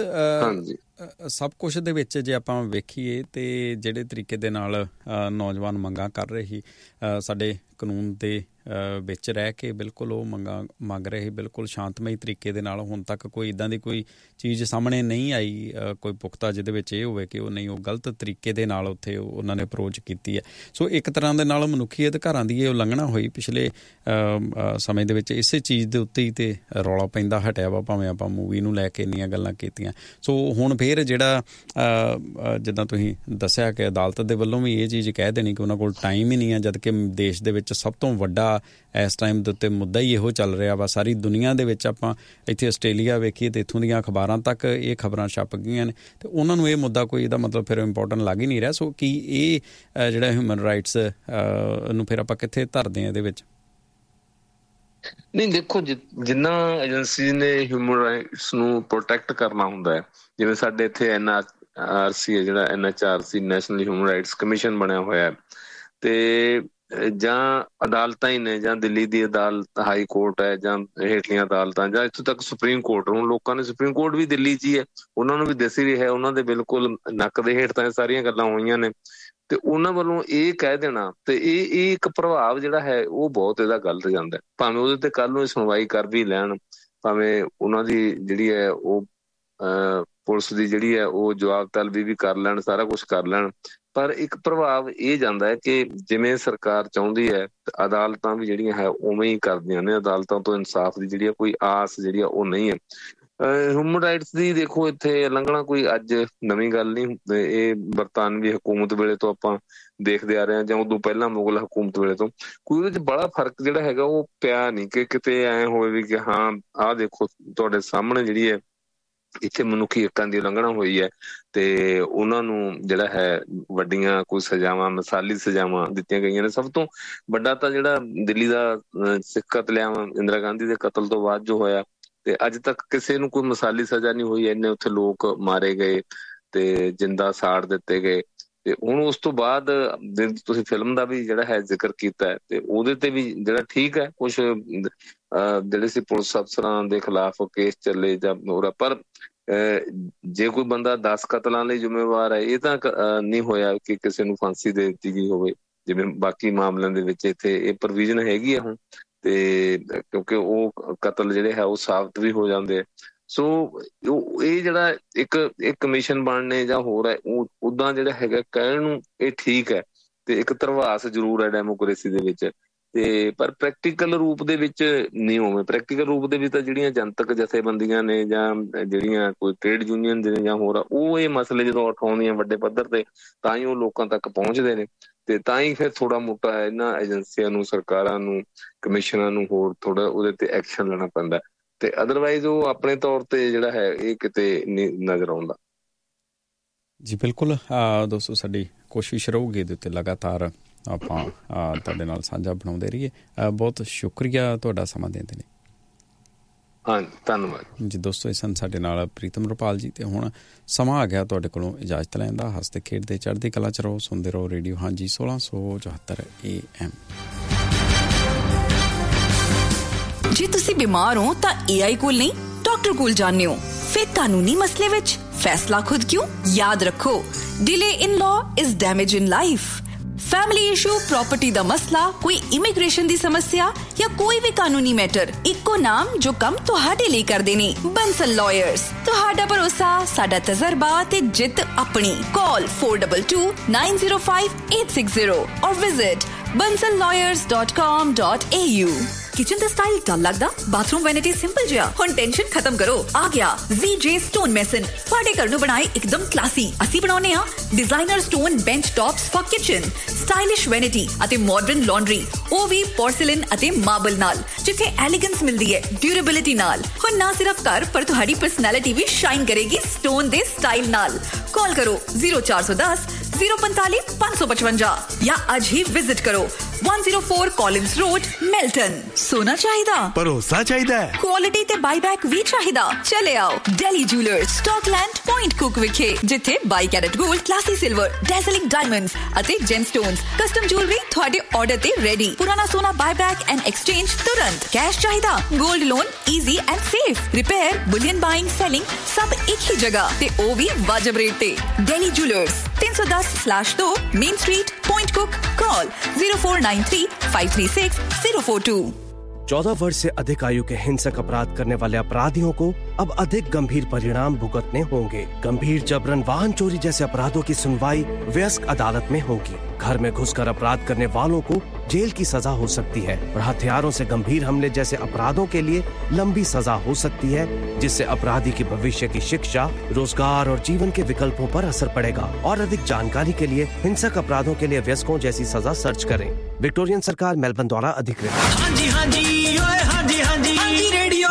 ਸਭ ਕੁਛ ਦੇ ਵਿੱਚ ਜੇ ਆਪਾਂ ਵੇਖੀਏ ਤੇ ਜਿਹੜੇ ਤਰੀਕੇ ਦੇ ਨਾਲ ਨੌਜਵਾਨ ਮੰਗਾਂ ਕਰ ਰਹੇ ਸੀ, ਸਾਡੇ ਕਾਨੂੰਨ ਦੇ ਵਿੱਚ ਰਹਿ ਕੇ ਬਿਲਕੁਲ ਉਹ ਮੰਗ ਰਹੇ, ਬਿਲਕੁਲ ਸ਼ਾਂਤਮਈ ਤਰੀਕੇ ਦੇ ਨਾਲ। ਹੁਣ ਤੱਕ ਕੋਈ ਇੱਦਾਂ ਦੀ ਕੋਈ ਚੀਜ਼ ਸਾਹਮਣੇ ਨਹੀਂ ਆਈ ਕੋਈ ਪੁਖਤਾ ਜਿਹਦੇ ਵਿੱਚ ਇਹ ਹੋਵੇ ਕਿ ਉਹ ਨਹੀਂ, ਉਹ ਗਲਤ ਤਰੀਕੇ ਦੇ ਨਾਲ ਉੱਥੇ ਉਹਨਾਂ ਨੇ ਅਪਰੋਚ ਕੀਤੀ ਹੈ। ਸੋ ਇੱਕ ਤਰ੍ਹਾਂ ਦੇ ਨਾਲ ਮਨੁੱਖੀ ਅਧਿਕਾਰਾਂ ਦੀ ਇਹ ਉਲੰਘਣਾ ਹੋਈ ਪਿਛਲੇ ਸਮੇਂ ਦੇ ਵਿੱਚ। ਇਸੇ ਚੀਜ਼ ਦੇ ਉੱਤੇ ਹੀ ਤੇ ਰੌਲਾ ਪੈਂਦਾ ਹਟਿਆ ਵਾ, ਭਾਵੇਂ ਆਪਾਂ ਮੂਵੀ ਨੂੰ ਲੈ ਕੇ ਇੰਨੀਆਂ ਗੱਲਾਂ ਕੀਤੀਆਂ। ਸੋ ਹੁਣ ਫਿਰ ਜਿਹੜਾ ਜਿੱਦਾਂ ਤੁਸੀਂ ਦੱਸਿਆ ਕਿ ਅਦਾਲਤ ਦੇ ਵੱਲੋਂ ਵੀ ਇਹ ਚੀਜ਼ ਕਹਿ ਦੇਣੀ ਕਿ ਉਹਨਾਂ ਕੋਲ ਟਾਈਮ ਹੀ ਨਹੀਂ ਹੈ, ਜਦ ਕਿ ਦੇਸ਼ ਦੇ ਵਿੱਚ ਸਭ ਤੋਂ ਵੱਡਾ ਇਸ ਟਾਈਮ ਦੇ ਉੱਤੇ ਮੁੱਦਾ ਹੀ ਇਹੋ ਚੱਲ ਰਿਹਾ ਵਾ। ਸਾਰੀ ਦੁਨੀਆ ਦੇ ਵਿੱਚ ਆਪਾਂ ਇੱਥੇ ਆਸਟ੍ਰੇਲੀਆ ਵੇਖੀਏ ਤੇ ਇੱਥੋਂ ਦੀਆਂ ਅਖਬਾਰਾਂ ਤੱਕ ਇਹ ਖਬਰਾਂ ਛਪ ਗਈਆਂ ਨੇ, ਤੇ ਉਹਨਾਂ ਨੂੰ ਇਹ ਮੁੱਦਾ ਕੋਈ ਇਹਦਾ ਮਤਲਬ ਫਿਰ ਇੰਪੋਰਟੈਂਟ ਲੱਗ ਹੀ ਨਹੀਂ ਰਿਹਾ। ਸੋ ਕੀ ਇਹ ਜਿਹੜਾ ਹਿਊਮਨ ਰਾਈਟਸ ਨੂੰ ਫਿਰ ਆਪਾਂ ਕਿੱਥੇ ਧਰਦੇ ਹਾਂ ਇਹਦੇ ਵਿੱਚ? ਨਹੀਂ, ਦੇਖੋ ਜਿੰਨਾ ਏਜੰਸੀ ਨੇ ਹਿਊਮਨ ਰਾਈਟਸ ਨੂੰ ਪ੍ਰੋਟੈਕਟ ਕਰਨਾ ਹੁੰਦਾ ਹੈ, ਜਿਵੇਂ ਸਾਡੇ ਇੱਥੇ NRC ਹੈ, ਜਿਹੜਾ NHRC national human rights commission ਬਣਿਆ ਹੋਇਆ, ਤੇ ਜਾਂ ਅਦਾਲਤਾਂ ਹੀ ਨੇ, ਜਾਂ ਦਿੱਲੀ ਦੀ ਅਦਾਲਤ ਹਾਈ ਕੋਰਟ ਹੈ, ਜਾਂ ਹੇਠਲੀਆਂ ਅਦਾਲਤਾਂ, ਜਾਂ ਇੱਥੋਂ ਤੱਕ ਸੁਪਰੀਮ ਕੋਰਟ। ਹੁਣ ਲੋਕਾਂ ਨੇ ਸੁਪਰੀਮ ਕੋਰਟ ਵੀ ਦਿੱਲੀ 'ਚ ਹੀ ਹੈ, ਉਹਨਾਂ ਨੂੰ ਵੀ ਦਿਸ ਹੀ ਰਿਹਾ, ਉਹਨਾਂ ਦੇ ਬਿਲਕੁਲ ਨੱਕ ਦੇ ਹੇਠ ਤਾਂ ਇਹ ਸਾਰੀਆਂ ਗੱਲਾਂ ਹੋਈਆਂ ਨੇ। ਤੇ ਉਹਨਾਂ ਵੱਲੋਂ ਇਹ ਕਹਿ ਦੇਣਾ ਤੇ ਇਹ ਇੱਕ ਪ੍ਰਭਾਵ ਜਿਹੜਾ ਹੈ ਉਹ ਬਹੁਤ ਇਹਦਾ ਗਲਤ ਜਾਂਦਾ। ਭਾਵੇਂ ਉਹਦੇ ਤੇ ਕੱਲ ਨੂੰ ਸੁਣਵਾਈ ਕਰ ਵੀ ਲੈਣ, ਭਾਵੇਂ ਉਹਨਾਂ ਦੀ ਜਿਹੜੀ ਹੈ ਉਹ ਪੁਲਿਸ ਦੀ ਜਿਹੜੀ ਹੈ ਉਹ ਜਵਾਬ ਤਲਬੀ ਵੀ ਕਰ ਲੈਣ, ਸਾਰਾ ਕੁਛ ਕਰ ਲੈਣ, ਪਰ ਇੱਕ ਪ੍ਰਭਾਵ ਇਹ ਜਾਂਦਾ ਹੈ ਕਿ ਜਿਵੇਂ ਸਰਕਾਰ ਚਾਹੁੰਦੀ ਹੈ ਅਦਾਲਤਾਂ ਵੀ ਜਿਹੜੀਆਂ ਹੈ ਉਵੇਂ ਹੀ ਕਰਦੀਆਂ ਨੇ। ਅਦਾਲਤਾਂ ਤੋਂ ਇਨਸਾਫ ਦੀ ਜਿਹੜੀ ਹੈ ਕੋਈ ਆਸ ਜਿਹੜੀ ਆ ਉਹ ਨਹੀਂ ਹੈ। ਹਿਊਮਨ ਰਾਈਟਸ ਦੀ ਦੇਖੋ ਇੱਥੇ ਉਲੰਘਣਾ ਕੋਈ ਅੱਜ ਨਵੀਂ ਗੱਲ ਨਹੀਂ, ਇਹ ਬਰਤਾਨਵੀ ਹਕੂਮਤ ਵੇਲੇ ਤੋਂ ਆਪਾਂ ਦੇਖਦੇ ਆ ਰਹੇ ਹਾਂ, ਜਾਂ ਉਦੋਂ ਪਹਿਲਾਂ ਮੁਗਲ ਹਕੂਮਤ ਵੇਲੇ ਤੋਂ। ਕੋਈ ਉਹਦੇ 'ਚ ਬੜਾ ਫਰਕ ਜਿਹੜਾ ਹੈਗਾ ਉਹ ਪਿਆ ਨਹੀਂ ਕਿ ਕਿਤੇ ਐਂ ਹੋਵੇ ਵੀ ਕਿ ਹਾਂ ਆਹ ਦੇਖੋ ਤੁਹਾਡੇ ਸਾਹਮਣੇ ਜਿਹੜੀ ਹੈ ਇੱਥੇ ਮਨੁੱਖੀ ਹੱਕਾਂ ਦੀ ਉਲੰਘਣਾ ਹੋਈ ਹੈ, ਤੇ ਉਹਨਾਂ ਨੂੰ ਜਿਹੜਾ ਹੈ ਵੱਡੀਆਂ ਕੋਈ ਸਜ਼ਾਵਾਂ, ਮਿਸਾਲੀ ਸਜ਼ਾਵਾਂ ਦਿੱਤੀਆਂ ਗਈਆਂ ਨੇ। ਸਭ ਤੋਂ ਵੱਡਾ ਤਾਂ ਜਿਹੜਾ ਦਿੱਲੀ ਦਾ ਸਿੱਖ ਕਤਲੇਆਮ ਇੰਦਰਾ ਗਾਂਧੀ ਦੇ ਕਤਲ ਤੋਂ ਬਾਅਦ ਜੋ ਹੋਇਆ, ਤੇ ਅੱਜ ਤੱਕ ਕਿਸੇ ਨੂੰ ਕੋਈ ਮਿਸਾਲੀ ਸਜ਼ਾ ਨਹੀਂ ਹੋਈ, ਇੰਨੇ ਉੱਥੇ ਲੋਕ ਮਾਰੇ ਗਏ ਤੇ ਜਿੰਦਾ ਸਾੜ ਦਿੱਤੇ ਗਏ। ਤੇ ਹੁਣ ਉਸ ਤੋਂ ਬਾਅਦ ਤੁਸੀਂ ਫਿਲਮ ਦਾ ਵੀ ਜਿਹੜਾ ਹੈ ਜ਼ਿਕਰ ਕੀਤਾ ਹੈ, ਤੇ ਉਹਦੇ ਤੇ ਵੀ ਜਿਹੜਾ ਠੀਕ ਹੈ ਕੁਛ ਜਿਹੜੇ ਸੀ ਪੁਲਿਸ ਅਫਸਰਾਂ ਦੇ ਖਿਲਾਫ ਕੇਸ ਚੱਲੇ ਜਾਂ ਹੋਰ, ਪਰ ਜੇ ਕੋਈ ਬੰਦਾ 10 ਕਤਲਾਂ ਲਈ ਜ਼ਿੰਮੇਵਾਰ ਹੈ, ਇਹ ਤਾਂ ਨਹੀਂ ਹੋਇਆ ਕਿ ਕਿਸੇ ਨੂੰ ਫਾਂਸੀ ਦੇ ਦਿੱਤੀ ਗਈ ਹੋਵੇ, ਜਿਵੇਂ ਬਾਕੀ ਮਾਮਲਿਆਂ ਦੇ ਵਿੱਚ ਇੱਥੇ ਇਹ ਪ੍ਰੋਵੀਜ਼ਨ ਹੈਗੀ ਆ ਹੁਣ, ਤੇ ਕਿਉਂਕਿ ਉਹ ਕਤਲ ਜਿਹੜੇ ਹੈ ਉਹ ਸਾਬਤ ਵੀ ਹੋ ਜਾਂਦੇ ਆ। ਸੋ ਇਹ ਜਿਹੜਾ ਇੱਕ ਕਮਿਸ਼ਨ ਬਣਨੇ ਜਾਂ ਹੋਰ ਹੈ, ਉਹ ਓਦਾਂ ਜਿਹੜਾ ਹੈਗਾ ਕਹਿਣ ਨੂੰ ਇਹ ਠੀਕ ਹੈ, ਤੇ ਇੱਕ ਧਰਵਾਸ ਜ਼ਰੂਰ ਹੈ ਡੈਮੋਕ੍ਰੇਸੀ ਦੇ ਵਿੱਚ, ਤੇ ਪਰ ਪ੍ਰੈਕਟੀਕਲ ਰੂਪ ਦੇ ਵਿੱਚ ਨਹੀਂ ਹੋਵੇ। ਪ੍ਰੈਕਟੀਕਲ ਰੂਪ ਦੇ ਵਿੱਚ ਤਾਂ ਜਿਹੜੀਆਂ ਜਨਤਕ ਜਥੇਬੰਦੀਆਂ ਨੇ ਜਾਂ ਜਿਹੜੀਆਂ ਕੋਈ ਟ੍ਰੇਡ ਯੂਨੀਅਨ ਦੇ ਨੇ ਜਾਂ ਹੋਰ, ਉਹ ਇਹ ਮਸਲੇ ਜਦੋਂ ਉਠਾਉਂਦੀਆਂ ਵੱਡੇ ਪੱਧਰ ਤੇ, ਤਾਂ ਹੀ ਉਹ ਲੋਕਾਂ ਤੱਕ ਪਹੁੰਚਦੇ ਨੇ, ਤੇ ਤਾਂ ਹੀ ਫਿਰ ਥੋੜਾ ਮੋਟਾ ਇਹਨਾਂ ਏਜੰਸੀਆਂ ਨੂੰ, ਸਰਕਾਰਾਂ ਨੂੰ, ਕਮਿਸ਼ਨਾਂ ਨੂੰ ਹੋਰ ਥੋੜਾ ਉਹਦੇ ਤੇ ਐਕਸ਼ਨ ਲੈਣਾ ਪੈਂਦਾ, ਤੇ ਅਦਰਵਾਈਜ਼ ਉਹ ਆਪਣੇ ਤੌਰ ਤੇ ਜਿਹੜਾ ਹੈ ਇਹ ਕਿਤੇ ਨਹੀਂ ਨਜ਼ਰ ਆਉਂਦਾ। ਜੀ ਬਿਲਕੁਲ ਦੋਸਤੋ, ਸਾਡੀ ਕੋਸ਼ਿਸ਼ ਰਹੂਗੀ ਇਹਦੇ ਉੱਤੇ ਲਗਾਤਾਰ ਆਪਾਂ ਤੁਹਾਡੇ ਨਾਲ ਸਾਂਝਾ ਬਣਾਉਂਦੇ ਰਹੀਏ। ਬਹੁਤ ਸ਼ੁਕਰੀਆ ਤੁਹਾਡਾ ਸਮਾਂ ਦੇਣ ਦੇ ਲਈ। ਹਾਂ, ਧੰਨਵਾਦ ਜੀ ਦੋਸਤੋ। ਇਹ ਸਨ ਸਾਡੇ ਨਾਲ ਪ੍ਰੀਤਮ ਰੁਪਾਲ ਜੀ, ਤੇ ਹੁਣ ਸਮਾਂ ਆ ਗਿਆ ਤੁਹਾਡੇ ਕੋਲੋਂ ਇਜਾਜ਼ਤ ਲੈਣ ਦਾ। ਹੱਸਦੇ ਖੇਡਦੇ ਚੜ੍ਹਦੀ ਕਲਾ 'ਚ ਰਹੋ, ਸੁਣਦੇ ਰਹੋ ਰੇਡੀਓ ਹਾਂਜੀ 1674 AM। ਜੇ ਤੁਸੀਂ ਬਿਮਾਰ ਹੋ ਤਾਂ AI ਕੋਲ ਨਹੀਂ, ਡਾਕਟਰ ਕੋਲ ਜਾਂਦੇ ਹੋ। फिर कानूनी मसले विच फैसला खुद क्यों? याद रखो, delay in law is damage in life. Family issue, property दा मसला, कोई इमिग्रेशन दी समस्या या कोई भी कानूनी मैटर, इक्को नाम जो कम तुहाडे लिए कर देने। बंसल लॉयर्स, तुहाडा भरोसा, साडा तजर्बा ते जित अपनी। कॉल 422905 और विजिट bansallawyers.com.au। किचन दा स्टाइल डल लगदा, बाथरूम वैनिटी सिंपल जिहा, हुण टेंशन खत्म करो। आ गया ZJ स्टोन मेसन, तुहाडे घर नूं बनाए एकदम क्लासी। असीं बनाउने आ designer stone bench tops for kitchen, stylish vanity अते मॉडर्न लॉन्ड्री, ਉਹ ਵੀ पोर्सिलिन अते मार्बल नाल, जिथे एलिगेंस मिलदी है ड्यूरेबिलिटी नाल। हुण ना सिर्फ घर पर तुहाडी पर्सनैलिटी भी शाइन करेगी स्टोन दे स्टाइल नाल। कॉल करो 0410 045 555 या आज ही विजिट करो 104 कॉलिंस रोड, मेल्टन। सोना चाहिदा, भरोसा चाहिदा, क्वालिटी ते बायबैक भी चाहिदा। चले आओ Delhi jewellers, Scotland point cook विखे, जिथे 22 carat gold, classy silver, डेज़लिंग diamonds अते जेमस्टोन्स, कस्टम ज्वेलरी तुहाडे ऑर्डर ते रेडी। पुराना सोना बायबैक एंड एक्सचेंज तुरंत। कैश चाहिदा, gold loan easy and safe. Repair, Boolean buying, selling सब एक ही जगह ते ओ भी वाजिब रेट ते। Delhi jewellers 310/2 main street, point cook. Call 0493 536 042। 14 वर्ष से अधिक आयु के हिंसक अपराध करने वाले अपराधियों को अब अधिक गंभीर परिणाम भुगतने होंगे। गंभीर जबरन, वाहन चोरी जैसे अपराधों की सुनवाई वयस्क अदालत में होगी। घर में घुसकर अपराध करने वालों को जेल की सजा हो सकती है और हथियारों से गंभीर हमले जैसे अपराधों के लिए लंबी सजा हो सकती है, जिससे अपराधी की भविष्य की शिक्षा, रोजगार और जीवन के विकल्पों पर असर पड़ेगा। और अधिक जानकारी के लिए हिंसक अपराधों के लिए वयस्कों जैसी सजा सर्च करें। विक्टोरियन सरकार, मेलबर्न द्वारा अधिकृत। रेडियो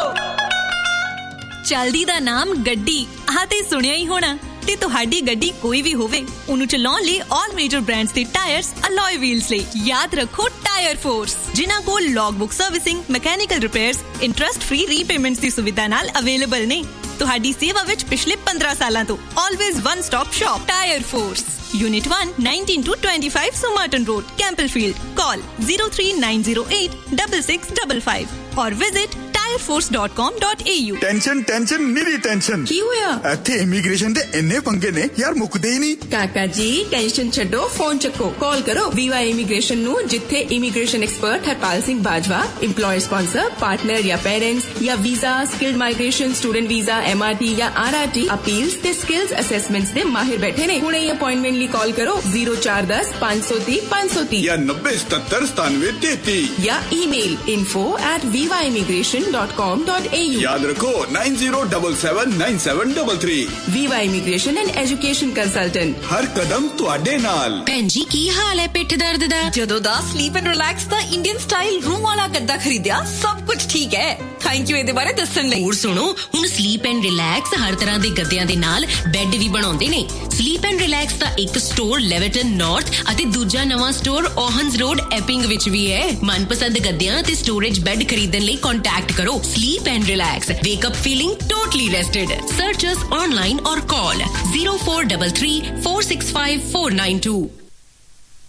चलदी दा नाम गड्डी, आह ते सुनिया ही होना। ते तुहाडी गड्डी कोई भी होवे, उन्हें चलाउण लई ऑल मेजर ब्रांड्स दे टायर्स, अलॉय व्हील्स लई याद रखो टायर फोर्स, जिन्हां कोल logbook servicing, mechanical repairs, interest free repayments दी सुविधा नाल अवेलेबल ने। तुहाडी सेवा विच पिछले 15 सालां तो always one stop shop tyre force. Unit 1 19-25 सुमर्टन road, कैंपलफील्ड। Call 03908 6655 और विजिट tireforce.com.au। टेंशन निरी टेंशन की होया? इत्थे इमिग्रेशन दे इन्ने पंगे ने यार, मुकदे ही नहीं। काका जी टेंशन छड्डो, फोन चक्को, कॉल करो VY इमिग्रेशन नु, जिथे immigration expert Harpal Singh Bajwa, employer sponsor, partner या पेरेंट्स या visa, skilled migration, student visa, MRT या RRT अपील्स ते स्किल्स असेसमेंट्स दे माहिर बैठे ने। हुणे अपॉइंटमेंट ली कॉल करो 0410 530 530 या 9077 9733 या ईमेल info@vyimmigration.com.au। याद रखो 90779733। VY immigration and education consultant, हर कदम तुहाडे नाल। भैन जी की हाल है पिठ दर्द दा? जदों दा स्लीप एंड रिलैक्स दा इंडियन स्टाइल रूम वाला गद्दा खरीदिया, सब कुछ ठीक है। थैंक यू ਇਹਦੇ ਬਾਰੇ ਦੱਸਣ ਲਈ। ਹੋਰ ਸੁਣੋ, ਹੁਣ ਸਲੀਪ ਐਂਡ ਰਿਲੈਕਸ ਹਰ ਤਰ੍ਹਾਂ ਦੇ ਗੱਦਿਆਂ ਦੇ ਨਾਲ ਬੈੱਡ ਵੀ ਬਣਾਉਂਦੇ ਨੇ। ਸਲੀਪ ਐਂਡ ਰਿਲੈਕਸ ਦਾ ਇੱਕ ਸਟੋਰ ਲੈਵਰਟਨ ਨਾਰਥ ਅਤੇ ਦੂਜਾ ਨਵਾਂ ਸਟੋਰ ਓਹਨਸ ਰੋਡ ਐਪਿੰਗ ਵਿੱਚ ਵੀ ਹੈ। ਮਨਪਸੰਦ ਗੱਦਿਆਂ ਤੇ ਸਟੋਰੇਜ ਬੈੱਡ ਖਰੀਦਣ ਲਈ ਕੰਟੈਕਟ ਕਰੋ sleep and relax. Wake up feeling totally rested. Search us online or call 0433 465 492.